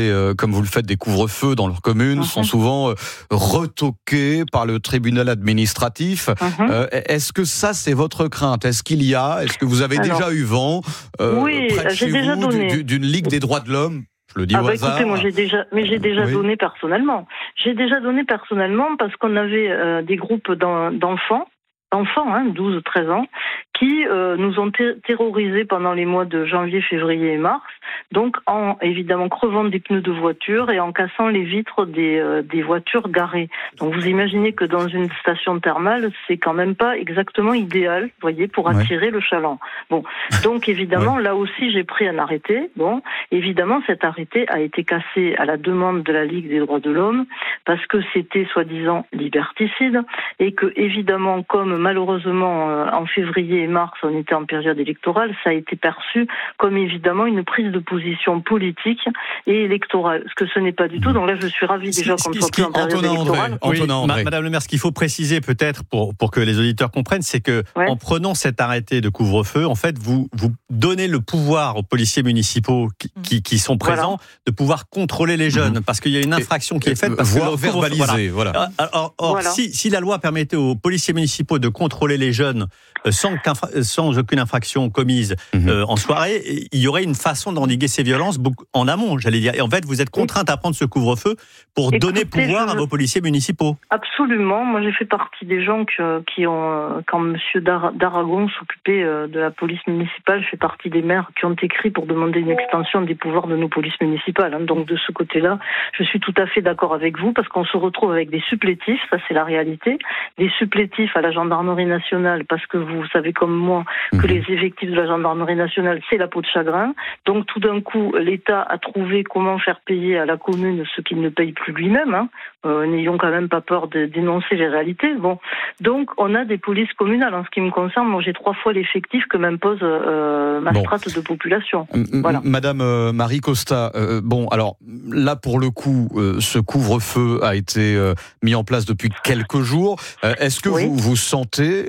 organiser, euh, comme vous le faites, des couvre-feux dans leur commune, uh-huh. sont souvent euh, retoqués par le tribunal administratif. Uh-huh. Euh, est-ce que ça, c'est votre crainte ? Est-ce qu'il y a, est-ce que vous avez Alors, déjà eu vent euh, oui, près de j'ai chez déjà vous donné. d'une Ligue des droits de l'homme ? Je le dis ah au bah hasard. écoutez, moi j'ai déjà, mais j'ai déjà oui. donné personnellement. J'ai déjà donné personnellement parce qu'on avait euh, des groupes d'enfants. enfants, hein, douze treize ans, qui euh, nous ont ter- terrorisés pendant les mois de janvier, février et mars, donc en évidemment crevant des pneus de voiture et en cassant les vitres des, euh, des voitures garées. Donc vous imaginez que dans une station thermale, c'est quand même pas exactement idéal, vous voyez, pour attirer ouais. le chaland. Bon, donc évidemment, ouais. là aussi j'ai pris un arrêté. Bon, évidemment cet arrêté a été cassé à la demande de la Ligue des droits de l'homme parce que c'était soi-disant liberticide et que évidemment comme malheureusement, euh, en février et mars, on était en période électorale, ça a été perçu comme évidemment une prise de position politique et électorale, ce que ce n'est pas du tout. Donc là, je suis ravie déjà qu'on ne soit plus en période Antonin électorale. André, oui, André. Madame le maire, ce qu'il faut préciser peut-être pour, pour que les auditeurs comprennent, c'est que ouais. en prenant cet arrêté de couvre-feu, en fait, vous, vous donnez le pouvoir aux policiers municipaux qui, qui, qui sont présents voilà. de pouvoir contrôler les jeunes, mmh. parce qu'il y a une infraction et, qui est faite. Parce voire que verbaliser, voilà. voilà. Or, or voilà. Si, si la loi permettait aux policiers municipaux de contrôler les jeunes sans, sans aucune infraction commise mmh. euh, en soirée, il y aurait une façon d'endiguer ces violences en amont, j'allais dire. Et en fait, vous êtes contrainte à prendre ce couvre-feu pour Écoutez, donner pouvoir je... à vos policiers municipaux. Absolument. Moi, j'ai fait partie des gens que, qui ont, quand M. Dar- d'Aragon s'occupait de la police municipale, je fais partie des maires qui ont écrit pour demander une extension des pouvoirs de nos polices municipales. Hein. Donc, de ce côté-là, je suis tout à fait d'accord avec vous parce qu'on se retrouve avec des supplétifs, ça c'est la réalité, des supplétifs à la gendarmerie nationale parce que vous savez comme moi que mmh. les effectifs de la gendarmerie nationale, c'est la peau de chagrin. Donc, tout d'un coup, l'État a trouvé comment faire payer à la commune ce qu'il ne paye plus lui-même. Hein. Euh, n'ayons quand même pas peur de dénoncer les réalités. Bon, donc on a des polices communales. En ce qui me concerne, moi j'ai trois fois l'effectif que m'impose euh, ma bon. strate de population. Voilà. Madame euh, Marie Costa, euh, bon alors là pour le coup, euh, ce couvre-feu a été euh, mis en place depuis quelques jours. Euh, est-ce que oui. vous vous sentez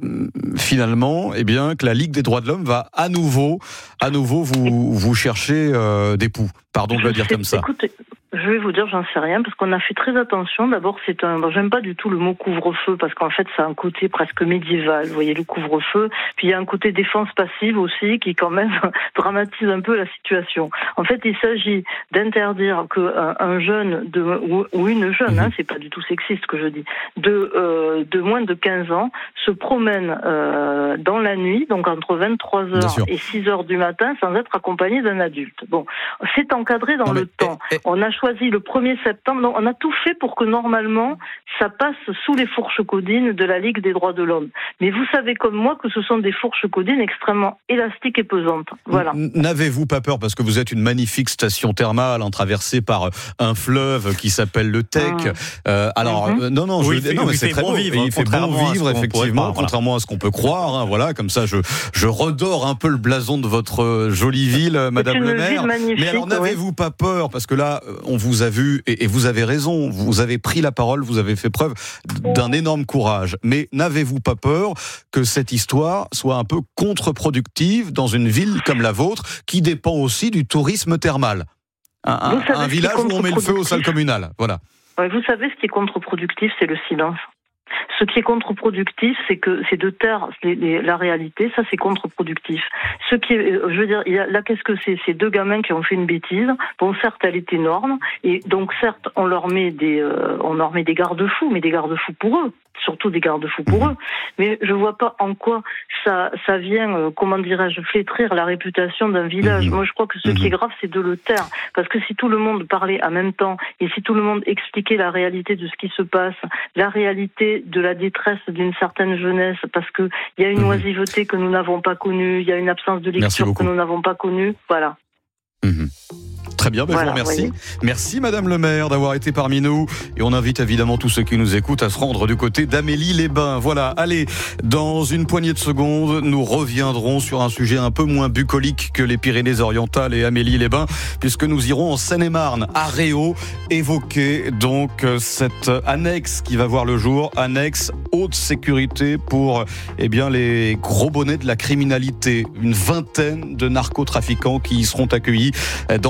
finalement, eh bien, que la Ligue des droits de l'homme va à nouveau, à nouveau vous, vous chercher euh, des poux. Pardon de le dire comme ça. Écoutez, je vais vous dire, j'en sais rien, parce qu'on a fait très attention. D'abord, c'est un. Bon, j'aime pas du tout le mot couvre-feu, parce qu'en fait, ça a un côté presque médiéval. Vous voyez, le couvre-feu. Puis il y a un côté défense passive aussi, qui quand même dramatise un peu la situation. En fait, il s'agit d'interdire qu'un un jeune de, ou, ou une jeune, mmh. hein, c'est pas du tout sexiste ce que je dis, de euh, de moins de quinze ans, se promène euh, dans la nuit, donc entre vingt-trois heures et six heures du matin, sans être accompagné d'un adulte. Bon, c'est encadré dans non, le mais, temps. Et, et... On a choisi le premier septembre, donc on a tout fait pour que normalement ça passe sous les fourches codines de la Ligue des droits de l'homme. Mais vous savez comme moi que ce sont des fourches codines extrêmement élastiques et pesantes. Voilà. N'avez-vous pas peur, parce que vous êtes une magnifique station thermale hein, traversée par un fleuve qui s'appelle le Tech. Ah. Euh, alors mm-hmm. euh, non non, oui, je, fait, non mais c'est très bon beau. Vivre, il fait bon vivre effectivement, voilà. contrairement à ce qu'on peut croire. Hein, voilà, comme ça je je redore un peu le blason de votre jolie ville, Madame le maire. Mais alors n'avez-vous ouais. pas peur, parce que là on vous a vu et, et vous avez raison, vous avez pris la parole, vous avez fait preuve d'un énorme courage. Mais n'avez-vous pas peur que cette histoire soit un peu contre-productive dans une ville comme la vôtre, qui dépend aussi du tourisme thermal, un, un, un village où on met le feu aux salles communales, voilà. Vous savez, ce qui est contre-productif, c'est le silence. Ce qui est contre-productif, c'est que c'est de taire les, les, la réalité. Ça, c'est contre-productif. Ce qui est, je veux dire, il y a, là, qu'est-ce que c'est ? C'est deux gamins qui ont fait une bêtise. Bon, certes, elle est énorme, et donc certes, on leur met des, euh, on leur met des garde-fous, mais des garde-fous pour eux, surtout des garde-fous pour eux. Mais je vois pas en quoi ça, ça vient, euh, comment dirais-je, flétrir la réputation d'un village. Mmh. Moi, je crois que ce mmh. qui est grave, c'est de le taire, parce que si tout le monde parlait en même temps et si tout le monde expliquait la réalité de ce qui se passe, la réalité de la détresse d'une certaine jeunesse, parce que il y a une mmh. oisiveté que nous n'avons pas connue, il y a une absence de lecture que nous n'avons pas connue, voilà. Mmh. Très bien, ben voilà, je vous remercie. Voyez. Merci Madame le maire d'avoir été parmi nous, et on invite évidemment tous ceux qui nous écoutent à se rendre du côté d'Amélie-les-Bains. Voilà, allez, dans une poignée de secondes, nous reviendrons sur un sujet un peu moins bucolique que les Pyrénées-Orientales et Amélie-les-Bains, puisque nous irons en Seine-et-Marne, à Réau, évoquer donc cette annexe qui va voir le jour, annexe haute sécurité pour eh bien, les gros bonnets de la criminalité. Une vingtaine de narcotrafiquants qui y seront accueillis dans les prochains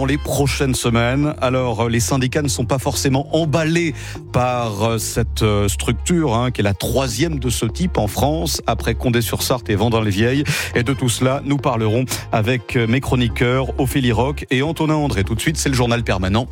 prochaines semaines. Alors, les syndicats ne sont pas forcément emballés par cette structure, hein, qui est la troisième de ce type en France, après Condé-sur-Sarthe et Vendin-les-Vieilles. Et de tout cela, nous parlerons avec mes chroniqueurs Ophélie Roch et Antonin André. Tout de suite, c'est le journal permanent.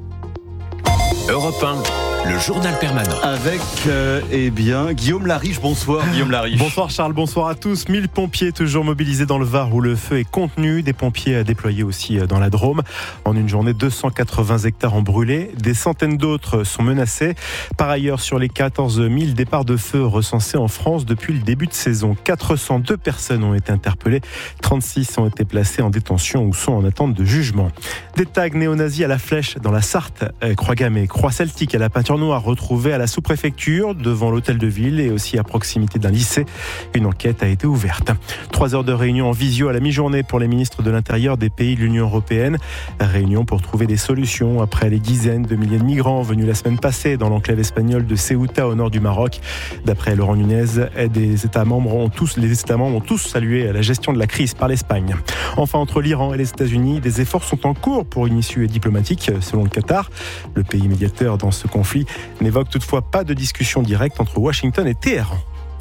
Europe un, le journal permanent. Avec, euh, eh bien, Guillaume Lariche. Bonsoir, Guillaume Lariche. Bonsoir Charles, bonsoir à tous. mille pompiers toujours mobilisés dans le Var où le feu est contenu. Des pompiers déployés aussi dans la Drôme. En une journée, deux cent quatre-vingts hectares ont brûlé. Des centaines d'autres sont menacés. Par ailleurs, sur les quatorze mille départs de feu recensés en France depuis le début de saison, quatre cent deux personnes ont été interpellées. trente-six ont été placées en détention ou sont en attente de jugement. Des tags néo-nazis à la flèche dans la Sarthe, croix gammée, croix celtique à la peinture noire retrouvée à la sous-préfecture devant l'hôtel de ville et aussi à proximité d'un lycée. Une enquête a été ouverte. Trois heures de réunion en visio à la mi-journée pour les ministres de l'Intérieur des pays de l'Union européenne. Réunion pour trouver des solutions après les dizaines de milliers de migrants venus la semaine passée dans l'enclave espagnole de Ceuta au nord du Maroc. D'après Laurent Nunez, des États membres ont tous, les États membres ont tous salué la gestion de la crise par l'Espagne. Enfin, entre l'Iran et les États-Unis, des efforts sont en cours pour une issue diplomatique, selon le Qatar. Le pays médiateur dans ce conflit n'évoque toutefois pas de discussion directe entre Washington et Téhéran.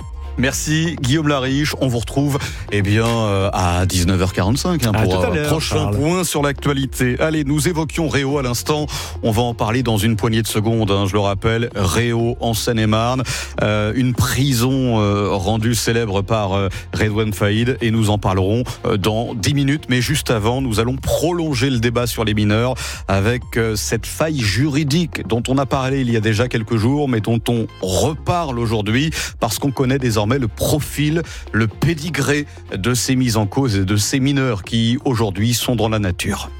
Merci Guillaume Lariche. On vous retrouve eh bien, euh, à dix-neuf heures quarante-cinq hein, pour un prochain Charles. point sur l'actualité. Allez, nous évoquions Réau à l'instant. On va en parler dans une poignée de secondes. Hein, je le rappelle, Réau en Seine-et-Marne, euh, une prison euh, rendue célèbre par euh, Redouane Faïd, et nous en parlerons euh, dans dix minutes. Mais juste avant, nous allons prolonger le débat sur les mineurs avec euh, cette faille juridique dont on a parlé il y a déjà quelques jours, mais dont on reparle aujourd'hui parce qu'on connaît désormais le profil, le pédigré de ces mises en cause et de ces mineurs qui aujourd'hui sont dans la nature.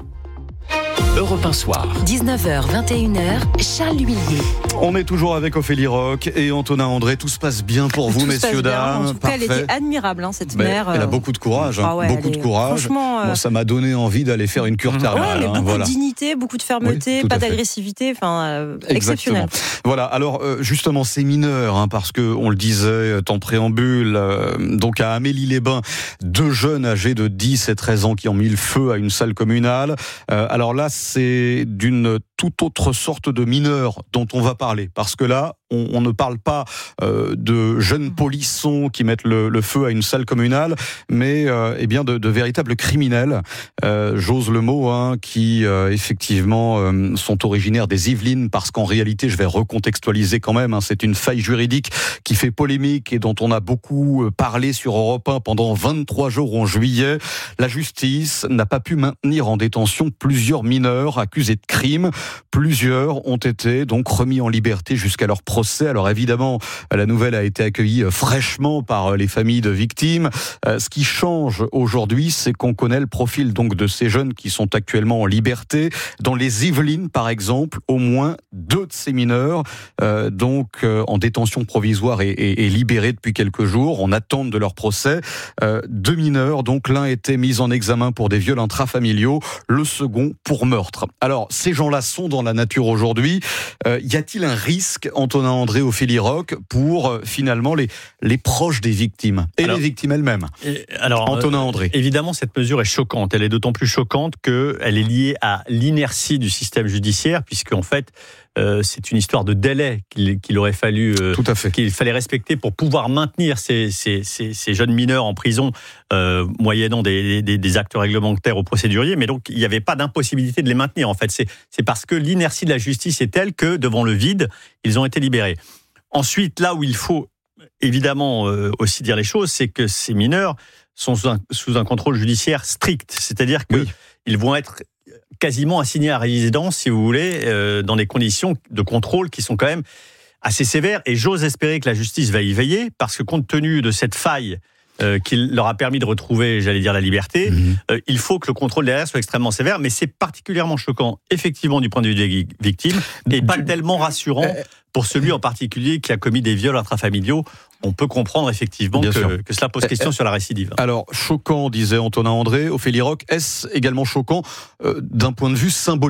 Europe un soir. dix-neuf heures vingt et une heures, Charles Huillier. On est toujours avec Ophélie Roch et Antonin André. Tout se passe bien pour vous, Tout messieurs, dames. En tout cas, elle était admirable, hein, cette mais mère. Elle a beaucoup de courage. Hein. Ah ouais, beaucoup de courage. Franchement, euh... bon, ça m'a donné envie d'aller faire une cure thermale. Ouais, mais hein, beaucoup voilà. de dignité, beaucoup de fermeté, oui, pas d'agressivité. Enfin, euh, exceptionnel. Voilà. Alors, euh, justement, ces mineurs, hein, parce que on le disait en préambule, euh, donc à Amélie-les-Bains, deux jeunes âgés de dix et treize ans qui ont mis le feu à une salle communale. Euh, alors là, c'est d'une toute autre sorte de mineurs dont on va parler, parce que là, on, on ne parle pas euh, de jeunes polissons qui mettent le, le feu à une salle communale, mais euh, eh bien de, de véritables criminels, euh, j'ose le mot, hein, qui euh, effectivement euh, sont originaires des Yvelines, parce qu'en réalité, je vais recontextualiser quand même, hein, c'est une faille juridique qui fait polémique et dont on a beaucoup parlé sur Europe un pendant vingt-trois jours en juillet. La justice n'a pas pu maintenir en détention plusieurs mineurs accusés de crimes. Plusieurs ont été donc remis en liberté jusqu'à leur procès. Alors évidemment, la nouvelle a été accueillie fraîchement par les familles de victimes. Ce qui change aujourd'hui, c'est qu'on connaît le profil donc de ces jeunes qui sont actuellement en liberté. Dans les Yvelines, par exemple, au moins deux de ces mineurs, euh, donc euh, en détention provisoire et, et, et libérés depuis quelques jours, en attente de leur procès. Euh, deux mineurs, donc l'un était mis en examen pour des viols intrafamiliaux, le second pour meurtre. Alors, ces gens-là sont dans la nature aujourd'hui. Euh, y a-t-il un risque, Antonin André, Ophélie Roch, pour euh, finalement les, les proches des victimes et alors, les victimes elles-mêmes et, alors, Antonin euh, André. Évidemment, cette mesure est choquante. Elle est d'autant plus choquante qu'elle est liée à l'inertie du système judiciaire, puisque en fait, euh, c'est une histoire de délai qu'il, qu'il aurait fallu, euh, Tout à fait. qu'il fallait respecter pour pouvoir maintenir ces, ces, ces, ces jeunes mineurs en prison, euh, moyennant des, des, des actes réglementaires au procédurier. Mais donc, il n'y avait pas d'impossibilité de les maintenir. En fait, c'est, c'est parce que l'inertie de la justice est telle que, devant le vide, ils ont été libérés. Ensuite, là où il faut évidemment euh, aussi dire les choses, c'est que ces mineurs sont sous un, sous un contrôle judiciaire strict. C'est-à-dire qu'ils oui. vont être quasiment assignés à résidence, si vous voulez, euh, dans des conditions de contrôle qui sont quand même assez sévères. Et j'ose espérer que la justice va y veiller, parce que compte tenu de cette faille euh, qui leur a permis de retrouver, j'allais dire, la liberté, mmh. euh, il faut que le contrôle derrière soit extrêmement sévère. Mais c'est particulièrement choquant, effectivement, du point de vue des victimes, et pas tellement rassurant pour celui en particulier qui a commis des viols intrafamiliaux. On peut comprendre effectivement que, que cela pose question sur la récidive. Alors, choquant, disait Antonin André. Ophélie Roch, est-ce également choquant euh, d'un point de vue symbolique ?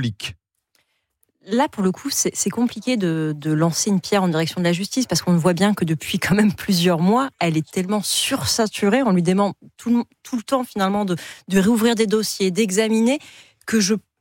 Là, pour le coup, c'est, c'est compliqué de, de lancer une pierre en direction de la justice, parce qu'on voit bien que depuis quand même plusieurs mois, elle est tellement sursaturée, on lui demande tout, tout le temps finalement de, de réouvrir des dossiers, d'examiner, que je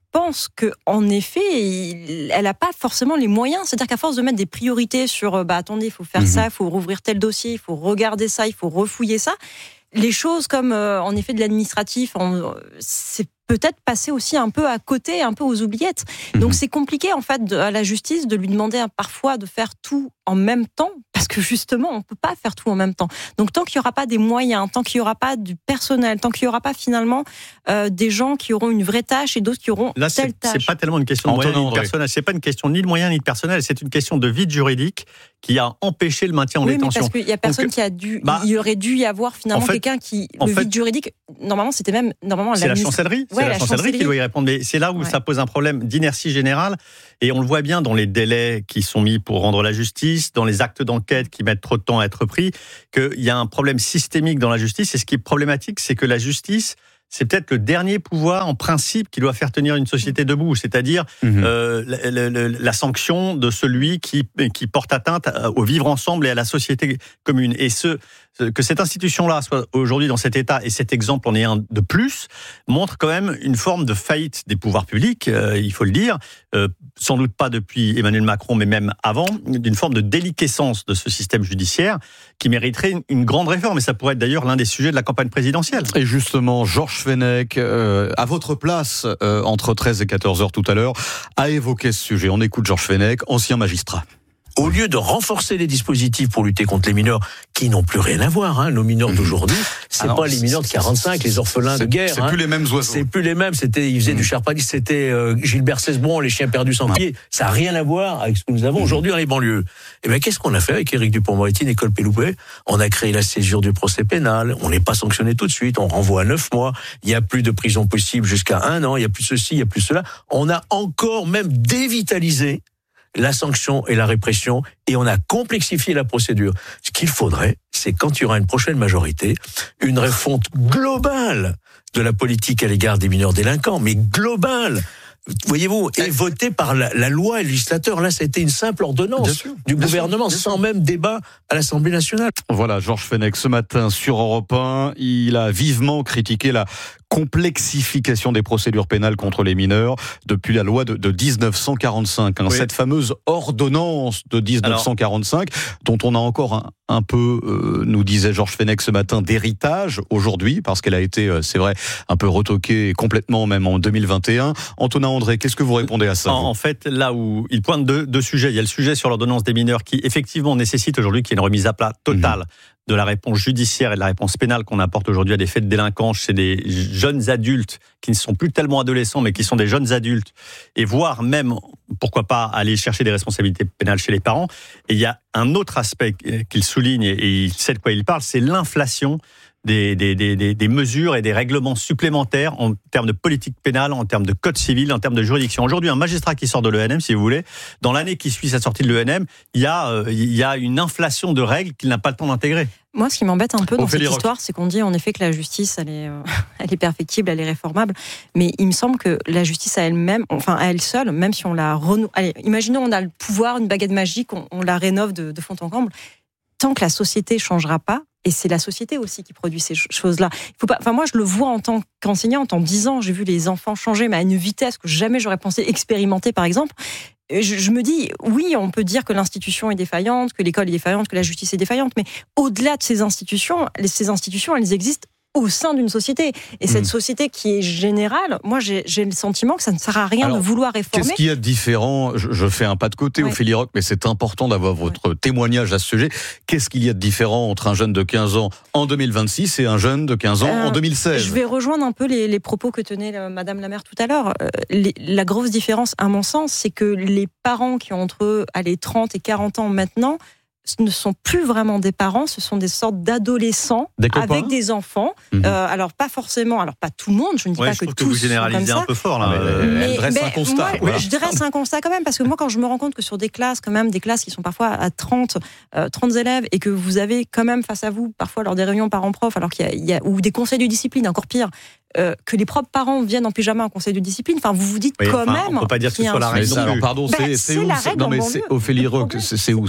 pense que en effet, il, elle n'a pas forcément les moyens. C'est-à-dire qu'à force de mettre des priorités sur, bah attendez, il faut faire mmh. ça, il faut rouvrir tel dossier, il faut regarder ça, il faut refouiller ça. Les choses comme, euh, en effet, de l'administratif, en, c'est peut-être passer aussi un peu à côté, un peu aux oubliettes. Mmh. Donc c'est compliqué en fait de, à la justice de lui demander hein, parfois de faire tout en même temps, parce que justement on peut pas faire tout en même temps. Donc tant qu'il y aura pas des moyens, tant qu'il y aura pas du personnel, tant qu'il y aura pas finalement euh, des gens qui auront une vraie tâche et d'autres qui auront Là, telle c'est, tâche. C'est pas tellement une question de moyens ni de personnel. C'est pas une question ni de moyens ni de personnel. C'est une question de vide juridique qui a empêché le maintien en oui, détention. Oui, mais parce qu'il y a personne Donc, qui a dû. bah, il y aurait dû y avoir finalement en fait, quelqu'un qui le vide fait, juridique. Normalement, c'était même normalement c'est la chancellerie. C'est ouais, la, la chancellerie, chancellerie qui doit y répondre. Mais c'est là où ouais. ça pose un problème d'inertie générale. Et on le voit bien dans les délais qui sont mis pour rendre la justice, dans les actes d'enquête qui mettent trop de temps à être pris, qu'il y a un problème systémique dans la justice. Et ce qui est problématique, c'est que la justice, c'est peut-être le dernier pouvoir, en principe, qui doit faire tenir une société debout, c'est-à-dire mmh. euh, la, la, la sanction de celui qui, qui porte atteinte au vivre ensemble et à la société commune. Et ce, que cette institution-là soit aujourd'hui dans cet état, et cet exemple en est un de plus, montre quand même une forme de faillite des pouvoirs publics, euh, il faut le dire, euh, sans doute pas depuis Emmanuel Macron, mais même avant, d'une forme de déliquescence de ce système judiciaire qui mériterait une, une grande réforme. Et ça pourrait être d'ailleurs l'un des sujets de la campagne présidentielle. Et justement, Georges Fenech, euh, à votre place, euh, entre treize et quatorze heures tout à l'heure, a évoqué ce sujet. On écoute Georges Fenech, ancien magistrat. Au lieu de renforcer les dispositifs pour lutter contre les mineurs qui n'ont plus rien à voir, hein, nos mineurs d'aujourd'hui, c'est ah non, pas les mineurs de quarante-cinq, les orphelins de guerre. C'est hein. plus les mêmes oiseaux. C'est plus les mêmes. C'était, ils faisaient mmh. du charpadis, c'était euh, Gilbert Cesbron, les chiens perdus sans pied. Ça a rien à voir avec ce que nous avons mmh. aujourd'hui dans les banlieues. Et ben qu'est-ce qu'on a fait avec Éric Dupond-Moretti, Nicole Belloubet ? On a créé la césure du procès pénal. On n'est pas sanctionné tout de suite. On renvoie à neuf mois. Il y a plus de prison possible jusqu'à un an. Il y a plus ceci, il y a plus cela. On a encore même dévitalisé la sanction et la répression, et on a complexifié la procédure. Ce qu'il faudrait, c'est quand il y aura une prochaine majorité, une refonte globale de la politique à l'égard des mineurs délinquants, mais globale. Voyez-vous, et voté par la, la loi et le législateur. Là, ça a été une simple ordonnance sûr, du gouvernement, sûr, sans même débat à l'Assemblée nationale. Voilà, Georges Fenech, ce matin sur Europe un, il a vivement critiqué la complexification des procédures pénales contre les mineurs depuis la loi de, de dix-neuf cent quarante-cinq. Hein, oui. Cette fameuse ordonnance de dix-neuf cent quarante-cinq, Alors, dont on a encore un, un peu, euh, nous disait Georges Fenech ce matin, d'héritage aujourd'hui, parce qu'elle a été, euh, c'est vrai, un peu retoquée complètement, même en deux mille vingt et un. Antonin André, qu'est-ce que vous répondez à ça ? En, en fait, là où il pointe deux, deux sujets, il y a le sujet sur l'ordonnance des mineurs qui, effectivement, nécessite aujourd'hui qu'il y ait une remise à plat totale. Mmh. de la réponse judiciaire et de la réponse pénale qu'on apporte aujourd'hui à des faits de délinquance chez des jeunes adultes qui ne sont plus tellement adolescents, mais qui sont des jeunes adultes, et voire même, pourquoi pas, aller chercher des responsabilités pénales chez les parents. Et il y a un autre aspect qu'il souligne, et il sait de quoi il parle, c'est l'inflation Des, des, des, des mesures et des règlements supplémentaires en termes de politique pénale, en termes de code civil, en termes de juridiction. Aujourd'hui, un magistrat qui sort de l'E N M, si vous voulez, dans l'année qui suit sa sortie de l'E N M, il y a, euh, il y a une inflation de règles qu'il n'a pas le temps d'intégrer. Moi, ce qui m'embête un peu dans Ophélie cette Roch. histoire, c'est qu'on dit en effet que la justice, elle est, euh, elle est perfectible, elle est réformable. Mais il me semble que la justice à elle-même, enfin à elle seule, même si on la renoue... Allez, imaginons on a le pouvoir, une baguette magique, on, on la rénove de, de fond en comble. Tant que la société ne changera pas, et c'est la société aussi qui produit ces choses-là. Il faut pas. Enfin, moi, je le vois en tant qu'enseignante. En dix ans, j'ai vu les enfants changer, mais à une vitesse que jamais j'aurais pensé expérimenter, par exemple. Je, je me dis, oui, on peut dire que l'institution est défaillante, que l'école est défaillante, que la justice est défaillante, mais au-delà de ces institutions, ces institutions, elles existent au sein d'une société. Et cette mmh. société qui est générale, moi j'ai, j'ai le sentiment que ça ne sert à rien Alors, de vouloir réformer. Qu'est-ce qu'il y a de différent ? je, je fais un pas de côté, ouais. Ophélie Roch, mais c'est important d'avoir votre ouais. témoignage à ce sujet. Qu'est-ce qu'il y a de différent entre un jeune de quinze ans en deux mille vingt-six et un jeune de quinze ans euh, en deux mille seize ? Je vais rejoindre un peu les, les propos que tenait euh, Madame la maire tout à l'heure. Euh, les, la grosse différence, à mon sens, c'est que les parents qui ont entre allez, trente et quarante ans maintenant, ce ne sont plus vraiment des parents, ce sont des sortes d'adolescents des avec des enfants. Mmh. Euh, alors pas forcément, alors pas tout le monde, je ne dis ouais, pas je que tous que vous généralisez un peu fort là. Mais, mais, elle dresse mais un constat. Moi, voilà. Je dresse un constat quand même parce que moi quand je me rends compte que sur des classes quand même des classes qui sont parfois à trente, euh, trente élèves et que vous avez quand même face à vous parfois lors des réunions parents-prof, alors qu'il y a, il y a ou des conseils de discipline encore pire. Euh, que les propres parents viennent en pyjama à un conseil de discipline, enfin vous vous dites oui, quand enfin, même. On peut pas dire que ce soit la règle. Alors pardon, bah, c'est, c'est, c'est où la ça règle Non mais c'est Ophélie Roch, c'est, c'est où ça ?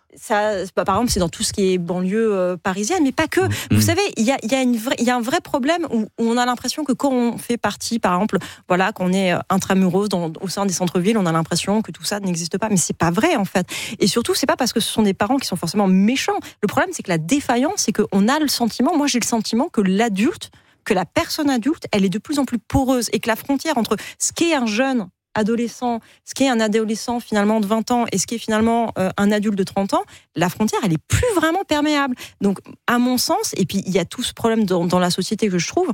Ça, bah, par exemple, c'est dans tout ce qui est banlieue euh, parisienne, mais pas que. Mmh. Vous savez, il y a, y, a y a un vrai problème où, où on a l'impression que quand on fait partie, par exemple, voilà, qu'on est intramuros dans, au sein des centres-villes, on a l'impression que tout ça n'existe pas. Mais c'est pas vrai, en fait. Et surtout, c'est pas parce que ce sont des parents qui sont forcément méchants. Le problème, c'est que la défaillance, c'est qu'on a le sentiment, moi j'ai le sentiment que l'adulte, que la personne adulte, elle est de plus en plus poreuse et que la frontière entre ce qu'est un jeune adolescent, ce qui est un adolescent finalement de vingt ans et ce qui est finalement euh, un adulte de trente ans, la frontière, elle est plus vraiment perméable. Donc, à mon sens, et puis il y a tout ce problème dans, dans la société que je trouve,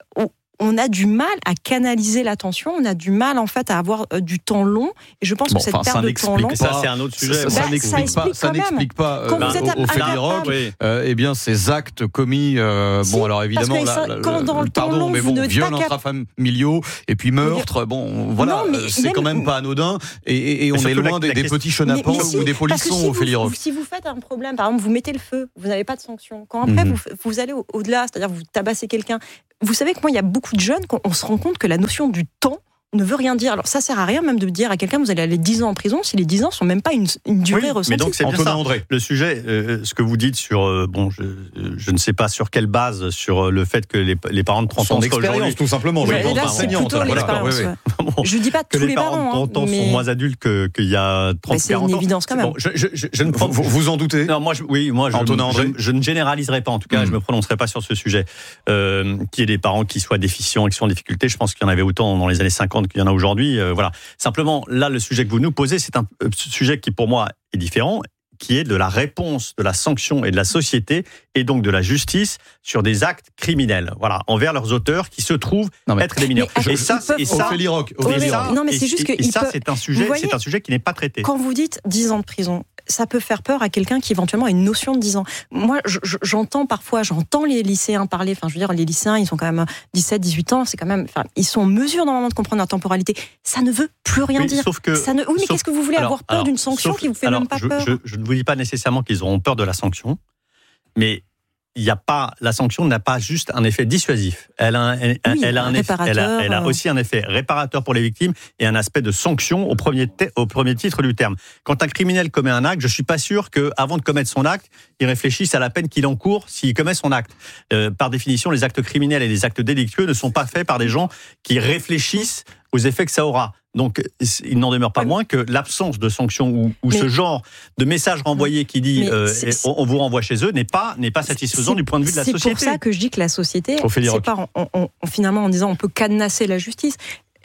on a du mal à canaliser l'attention, on a du mal en fait à avoir euh, du temps long. Et je pense bon, que cette perte de temps long, ça c'est un autre sujet. Ça, ça, bah, n'explique ça pas. Ça n'explique pas. Euh, bah, au, au Féliroc, oui. euh, eh bien ces actes commis. Euh, si, bon alors évidemment, la, la, quand dans le temps pardon, long, mais bon, viols cap... intrafamiliaux et puis meurtre. Bon, voilà, non, c'est même... quand même pas anodin. Et, et, et on est loin la, des, la des petits chenapans mais, mais si, ou des polissons si au Féliroc. Si vous faites un problème, par exemple, vous mettez le feu, vous n'avez pas de sanction. Quand après vous allez au-delà, c'est-à-dire vous tabassez quelqu'un. Vous savez que moi, il y a beaucoup de jeunes, quand on se rend compte que la notion du temps ne veut rien dire. Alors ça sert à rien même de dire à quelqu'un vous allez aller dix ans en prison si les dix ans sont même pas une, une durée oui, ressentie. Mais donc c'est bien ça. André. Le sujet, euh, ce que vous dites sur euh, bon, je, je ne sais pas sur quelle base, sur le fait que les, les parents de trente ans soient aujourd'hui tout simplement. Oui, oui, là, c'est plutôt l'expérience. Ouais. Bon, je dis pas tous les, les parents de trente ans hein, mais... sont moins adultes que qu'il y a trente quarante ans. C'est une évidence quand même. Bon, je, je, je, je ne prends... vous, vous en doutez? Non, moi, je, oui, moi, je, je, je ne généraliserai pas. En tout cas, mm. je me prononcerai pas sur ce sujet. Euh, qu'il y ait des parents qui soient déficients et qui sont en difficulté, je pense qu'il y en avait autant dans les années cinquante qu'il y en a aujourd'hui. Euh, voilà. Simplement, là, le sujet que vous nous posez, c'est un euh, sujet qui, pour moi, est différent, qui est de la réponse de la sanction et de la société, et donc de la justice, sur des actes criminels, voilà, envers leurs auteurs qui se trouvent mais, être des mineurs. Mais, et ça, peuvent... et ça, Féliroc, et ça, non, mais c'est juste que et, et ça, peuvent... c'est un sujet, voyez, c'est un sujet qui n'est pas traité. Quand vous dites dix ans de prison, ça peut faire peur à quelqu'un qui éventuellement a une notion de dix ans. Moi, je, j'entends parfois, j'entends les lycéens parler, enfin, je veux dire, les lycéens, ils sont quand même dix-sept, dix-huit ans, c'est quand même, enfin, ils sont en mesure normalement de comprendre la temporalité. Ça ne veut plus rien oui, dire. Sauf que, ça ne... Oui, mais sauf, qu'est-ce que vous voulez alors, avoir peur alors, d'une sanction sauf, qui vous fait alors, même pas je, peur je, je ne vous dis pas nécessairement qu'ils auront peur de la sanction, mais il y a pas, la sanction n'a pas juste un effet dissuasif. Elle a, un, elle, oui, elle a, un effet, elle a, elle a aussi un effet réparateur pour les victimes et un aspect de sanction au premier, te, au premier titre du terme. Quand un criminel commet un acte, je suis pas sûr qu'avant de commettre son acte, il réfléchisse à la peine qu'il encourt s'il commet son acte. Euh, par définition, les actes criminels et les actes délictueux ne sont pas faits par des gens qui réfléchissent aux effets que ça aura. Donc, il n'en demeure pas moins que l'absence de sanctions ou, ou ce genre de message renvoyé qui dit euh, on, on vous renvoie chez eux n'est pas, n'est pas satisfaisant du point de vue de la société. C'est pour ça que je dis que la société, c'est pas en, en, en, finalement en disant on peut cadenasser la justice.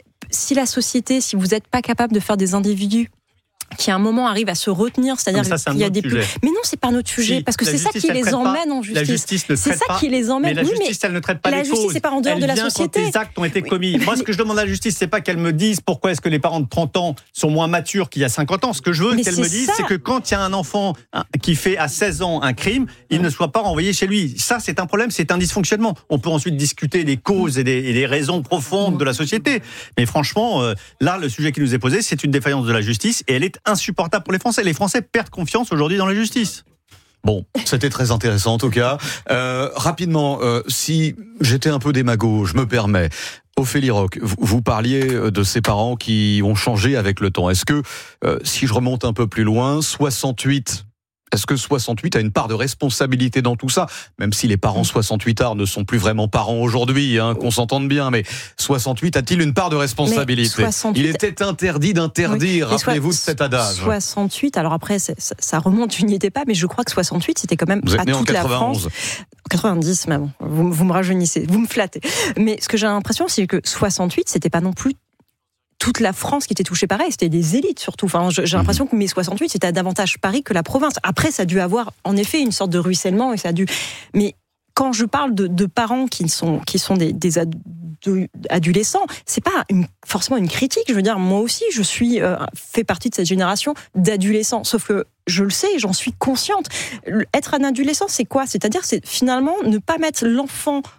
Si la société, si vous n'êtes pas capable de faire des individus qui à un moment arrivent à se retenir, c'est-à-dire qu'il y a des sujet. Mais non, c'est pas notre sujet, si, parce que c'est ça qui les emmène pas, en justice. La justice ne c'est ça pas, qui les emmène. Mais la justice, oui, mais elle ne traite pas la les justice, causes. C'est pas en dehors elle de la vient société. Quand les actes ont été commis. Moi, ce que je demande à la justice, c'est pas qu'elle me dise pourquoi est-ce que les parents de trente ans sont moins matures qu'il y a cinquante ans. Ce que je veux mais qu'elle me dise, ça. c'est que quand il y a un enfant qui fait à seize ans un crime, il mmh. ne soit pas renvoyé chez lui. Ça, c'est un problème, c'est un dysfonctionnement. On peut ensuite discuter des causes et des, et des raisons profondes mmh. de la société. Mais franchement, euh, là, le sujet qui nous est posé, c'est une défaillance de la justice et elle est insupportable pour les Français. Les Français perdent confiance aujourd'hui dans la justice. Bon, c'était très intéressant en tout cas. Euh, rapidement, euh, si j'étais un peu démago, je me permets. Ophélie Roch, vous, vous parliez de ces parents qui ont changé avec le temps. Est-ce que, euh, si je remonte un peu plus loin, soixante-huit... Est-ce que soixante-huit a une part de responsabilité dans tout ça? Même si les parents soixante-huitards ne sont plus vraiment parents aujourd'hui, hein, qu'on s'entende bien, mais soixante-huit a-t-il une part de responsabilité? soixante-huit... Il était interdit d'interdire, oui. Rappelez-vous so- de cet adage. soixante-huit, alors après, ça, ça remonte, je n'y étais pas, mais je crois que soixante-huit, c'était quand même vous êtes à né toute en la France. quatre-vingt-dix, mais bon, vous, vous me rajeunissez, vous me flattez. Mais ce que j'ai l'impression, c'est que soixante-huit, c'était pas non plus toute la France qui était touchée pareil, c'était des élites surtout. Enfin, j'ai l'impression que mai soixante-huit, c'était davantage Paris que la province. Après, ça a dû avoir, en effet, une sorte de ruissellement et ça a dû. Mais quand je parle de, de parents qui sont qui sont des, des adolescents, c'est pas une, forcément une critique. Je veux dire, moi aussi, je suis euh, fait partie de cette génération d'adolescents. Sauf que je le sais, j'en suis consciente. Être un adolescent, c'est quoi? C'est-à-dire, c'est finalement ne pas mettre l'enfant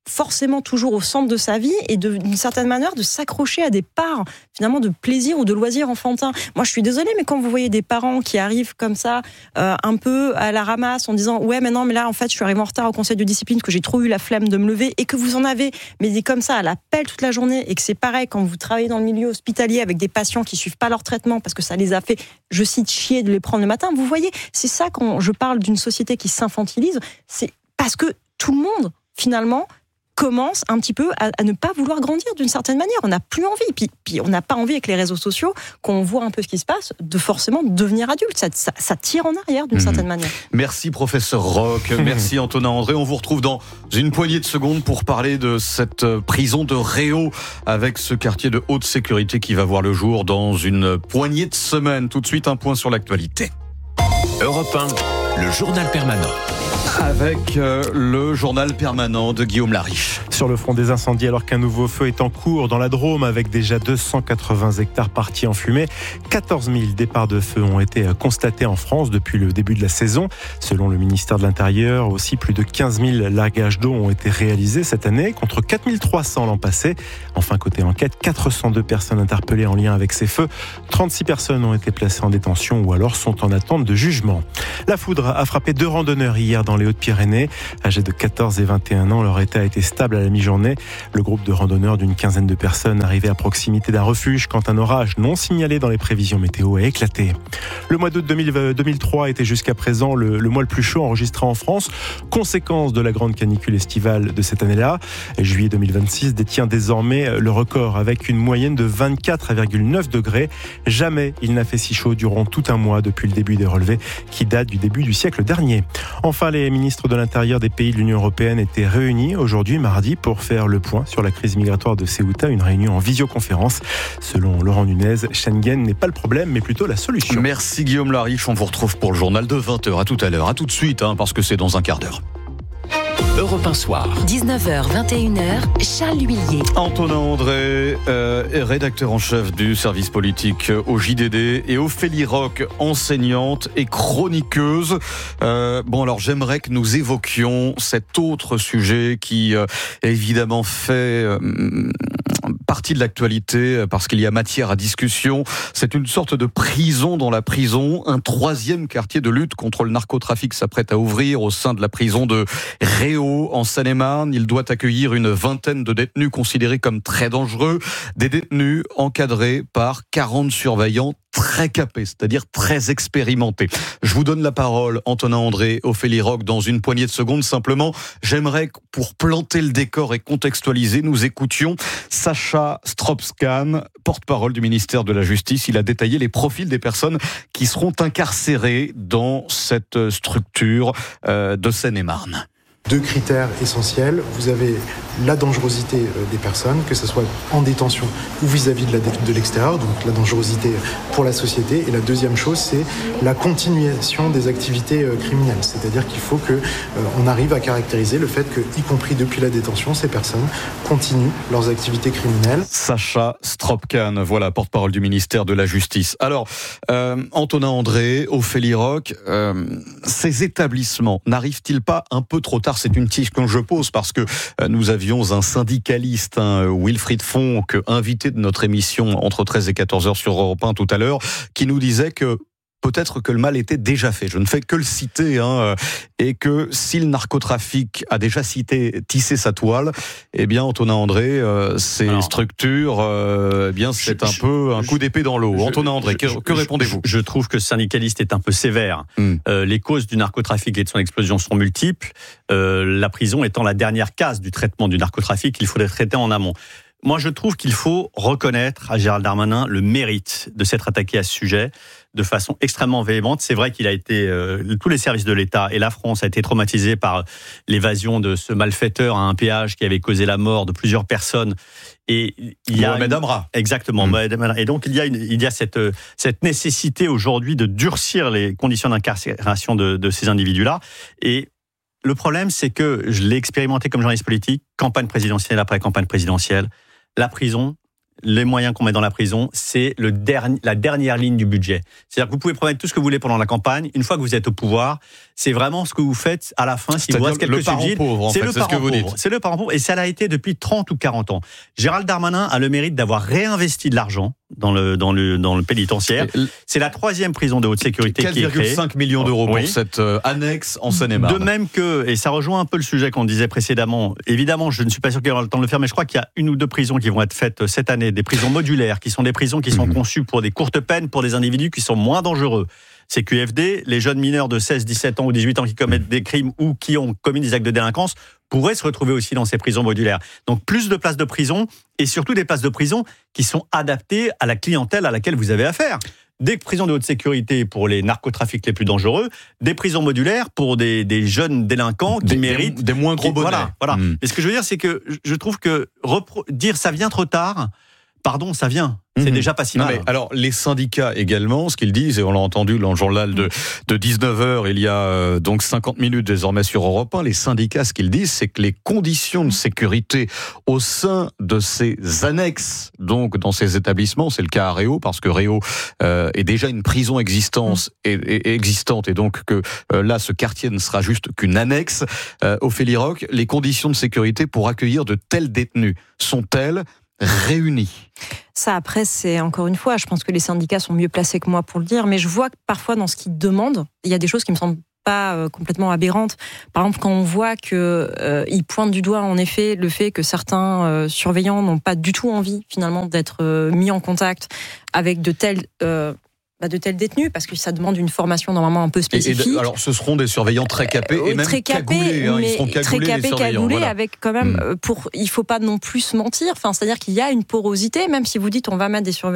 forcément toujours au centre de sa vie et de, d'une certaine manière de s'accrocher à des parts finalement de plaisir ou de loisirs enfantins. Moi je suis désolée, mais quand vous voyez des parents qui arrivent comme ça euh, un peu à la ramasse en disant ouais mais non mais là en fait je suis arrivé en retard au conseil de discipline, que j'ai trop eu la flemme de me lever, et que vous en avez mais des comme ça à la pelle toute la journée, et que c'est pareil quand vous travaillez dans le milieu hospitalier avec des patients qui suivent pas leur traitement parce que ça les a fait, je cite, chier de les prendre le matin. Vous voyez, c'est ça quand je parle d'une société qui s'infantilise, c'est parce que tout le monde finalement commence un petit peu à, à ne pas vouloir grandir d'une certaine manière. On n'a plus envie. Puis, puis on n'a pas envie avec les réseaux sociaux, qu'on voit un peu ce qui se passe, de forcément devenir adulte. Ça, ça, ça tire en arrière d'une mmh. certaine manière. Merci professeur Roch, merci Antonin André. On vous retrouve dans une poignée de secondes pour parler de cette prison de Réau avec ce quartier de haute sécurité qui va voir le jour dans une poignée de semaines. Tout de suite, un point sur l'actualité. Europe un, le journal permanent. Avec euh, le journal permanent de Guillaume Lariche. Sur le front des incendies, alors qu'un nouveau feu est en cours dans la Drôme, avec déjà deux cent quatre-vingts hectares partis en fumée, quatorze mille départs de feu ont été constatés en France depuis le début de la saison. Selon le ministère de l'Intérieur, aussi plus de quinze mille largages d'eau ont été réalisés cette année, contre quatre mille trois cents l'an passé. Enfin, côté enquête, quatre cent deux personnes interpellées en lien avec ces feux. trente-six personnes ont été placées en détention ou alors sont en attente de jugement. La foudre a frappé deux randonneurs hier dans les Hautes-Pyrénées. Âgés de quatorze et vingt et un ans, leur état était stable à la mi-journée. Le groupe de randonneurs d'une quinzaine de personnes arrivait à proximité d'un refuge quand un orage non signalé dans les prévisions météo a éclaté. Le mois d'août deux mille trois était jusqu'à présent le, le mois le plus chaud enregistré en France, conséquence de la grande canicule estivale de cette année-là. Juillet deux mille vingt-six détient désormais le record avec une moyenne de vingt-quatre virgule neuf degrés. Jamais il n'a fait si chaud durant tout un mois depuis le début des relevés qui datent du début du siècle dernier. Enfin, les ministres de l'Intérieur des pays de l'Union européenne étaient réunis aujourd'hui, mardi, pour faire le point sur la crise migratoire de Ceuta, une réunion en visioconférence. Selon Laurent Nunez, Schengen n'est pas le problème, mais plutôt la solution. Merci Guillaume Lariche, on vous retrouve pour le journal de vingt heures. À tout à l'heure, à tout de suite, hein, parce que c'est dans un quart d'heure. Europe un soir. dix-neuf heures, vingt et une heures, Charles Huillier. Antonin André, euh, rédacteur en chef du service politique au J D D, et Ophélie Roch, enseignante et chroniqueuse. Euh, bon, alors j'aimerais que nous évoquions cet autre sujet qui, euh, évidemment, fait euh, partie de l'actualité parce qu'il y a matière à discussion. C'est une sorte de prison dans la prison. Un troisième quartier de lutte contre le narcotrafic s'apprête à ouvrir au sein de la prison de Réau, en Seine-et-Marne. Il doit accueillir une vingtaine de détenus considérés comme très dangereux. Des détenus encadrés par quarante surveillants très capés, c'est-à-dire très expérimentés. Je vous donne la parole, Antonin André, Ophélie Roch, dans une poignée de secondes. Simplement, j'aimerais, pour planter le décor et contextualiser, nous écoutions Sacha Strobskan, porte-parole du ministère de la Justice. Il a détaillé les profils des personnes qui seront incarcérées dans cette structure euh, de Seine-et-Marne. Deux critères essentiels. Vous avez la dangerosité des personnes, que ce soit en détention ou vis-à-vis de, la, de l'extérieur, donc la dangerosité pour la société. Et la deuxième chose, c'est la continuation des activités criminelles. C'est-à-dire qu'il faut qu'on euh, arrive à caractériser le fait que, y compris depuis la détention, ces personnes continuent leurs activités criminelles. Sacha Strobskan, voilà, porte-parole du ministère de la Justice. Alors, euh, Antonin André, Ophélie Roch, euh, ces établissements n'arrivent-ils pas un peu trop tard? C'est une question que je pose parce que nous avions un syndicaliste, hein, Wilfried Fonck, invité de notre émission entre treize et quatorze heures sur Europe un tout à l'heure, qui nous disait que peut-être que le mal était déjà fait. Je ne fais que le citer, hein, et que si le narcotrafic a déjà cité, tissé sa toile, eh bien, Antonin André, euh, ces Alors, structures, euh, eh bien, c'est je, un je, peu un je, coup d'épée dans l'eau. Je, Antonin André, je, que, je, que répondez-vous? je, je trouve que ce syndicaliste est un peu sévère. Mm. Euh, les causes du narcotrafic et de son explosion sont multiples. Euh, la prison étant la dernière case du traitement du narcotrafic, il faudrait traiter en amont. Moi, je trouve qu'il faut reconnaître à Gérald Darmanin le mérite de s'être attaqué à ce sujet de façon extrêmement véhémente. C'est vrai qu'il a été, euh, tous les services de l'État et la France a été traumatisés par l'évasion de ce malfaiteur à un péage qui avait causé la mort de plusieurs personnes. Et il y a Mohamed Amra. Exactement. Mmh. Et donc il y a une, il y a cette cette nécessité aujourd'hui de durcir les conditions d'incarcération de, de ces individus-là. Et le problème, c'est que je l'ai expérimenté comme journaliste politique, campagne présidentielle après campagne présidentielle. La prison, les moyens qu'on met dans la prison, c'est le dernier, la dernière ligne du budget. C'est-à-dire que vous pouvez promettre tout ce que vous voulez pendant la campagne. Une fois que vous êtes au pouvoir, c'est vraiment ce que vous faites à la fin. S'il vous reste quelques subsides, c'est le parent pauvre. C'est le parent pauvre. Et ça l'a été depuis trente ou quarante ans. Gérald Darmanin a le mérite d'avoir réinvesti de l'argent dans le, dans le, dans le pénitentiaire. C'est la troisième prison de haute sécurité qui est créée. quatre virgule cinq millions d'euros pour oui. cette euh, annexe en Seine-et-Marne. De même que, et ça rejoint un peu le sujet qu'on disait précédemment, évidemment, je ne suis pas sûr qu'il y aura le temps de le faire, mais je crois qu'il y a une ou deux prisons qui vont être faites cette année, des prisons modulaires, qui sont des prisons qui sont mmh. conçues pour des courtes peines, pour des individus qui sont moins dangereux. C'est Q F D, les jeunes mineurs de seize, dix-sept ans ou dix-huit ans qui commettent des crimes ou qui ont commis des actes de délinquance pourraient se retrouver aussi dans ces prisons modulaires. Donc plus de places de prison et surtout des places de prison qui sont adaptées à la clientèle à laquelle vous avez affaire. Des prisons de haute sécurité pour les narcotrafics les plus dangereux, des prisons modulaires pour des, des jeunes délinquants qui des, méritent... Des, des moins gros bonnets. Voilà. voilà. Mmh. Et ce que je veux dire, c'est que je trouve que repro- dire ça vient trop tard... Pardon, ça vient. C'est mmh. déjà pas si non, mal. Mais alors, les syndicats également, ce qu'ils disent, et on l'a entendu dans le journal de, de dix-neuf heures, il y a euh, donc cinquante minutes désormais sur Europe un, les syndicats, ce qu'ils disent, c'est que les conditions de sécurité au sein de ces annexes, donc dans ces établissements, c'est le cas à Réau, parce que Réau euh, est déjà une prison existence, mmh. et, et, existante, et donc que euh, là, ce quartier ne sera juste qu'une annexe. Euh, Ophélie Roch, les conditions de sécurité pour accueillir de tels détenus sont-elles réunis? Ça, après, c'est encore une fois, je pense que les syndicats sont mieux placés que moi pour le dire, mais je vois que parfois, dans ce qu'ils demandent, il y a des choses qui me semblent pas euh, complètement aberrantes. Par exemple, quand on voit qu'ils euh, pointent du doigt, en effet, le fait que certains euh, surveillants n'ont pas du tout envie, finalement, d'être euh, mis en contact avec de tels... Euh, de tels détenus, parce que ça demande une formation normalement un peu spécifique. Et, et de, alors, ce seront des surveillants très capés euh, et même très capés, cagoulés. Hein, ils seront cagoulés, très capés, les surveillants. Cagoulés, voilà. Avec quand même, mmh. pour, il faut pas non plus se mentir. Enfin, c'est-à-dire qu'il y a une porosité, même si vous dites on va mettre des surveillants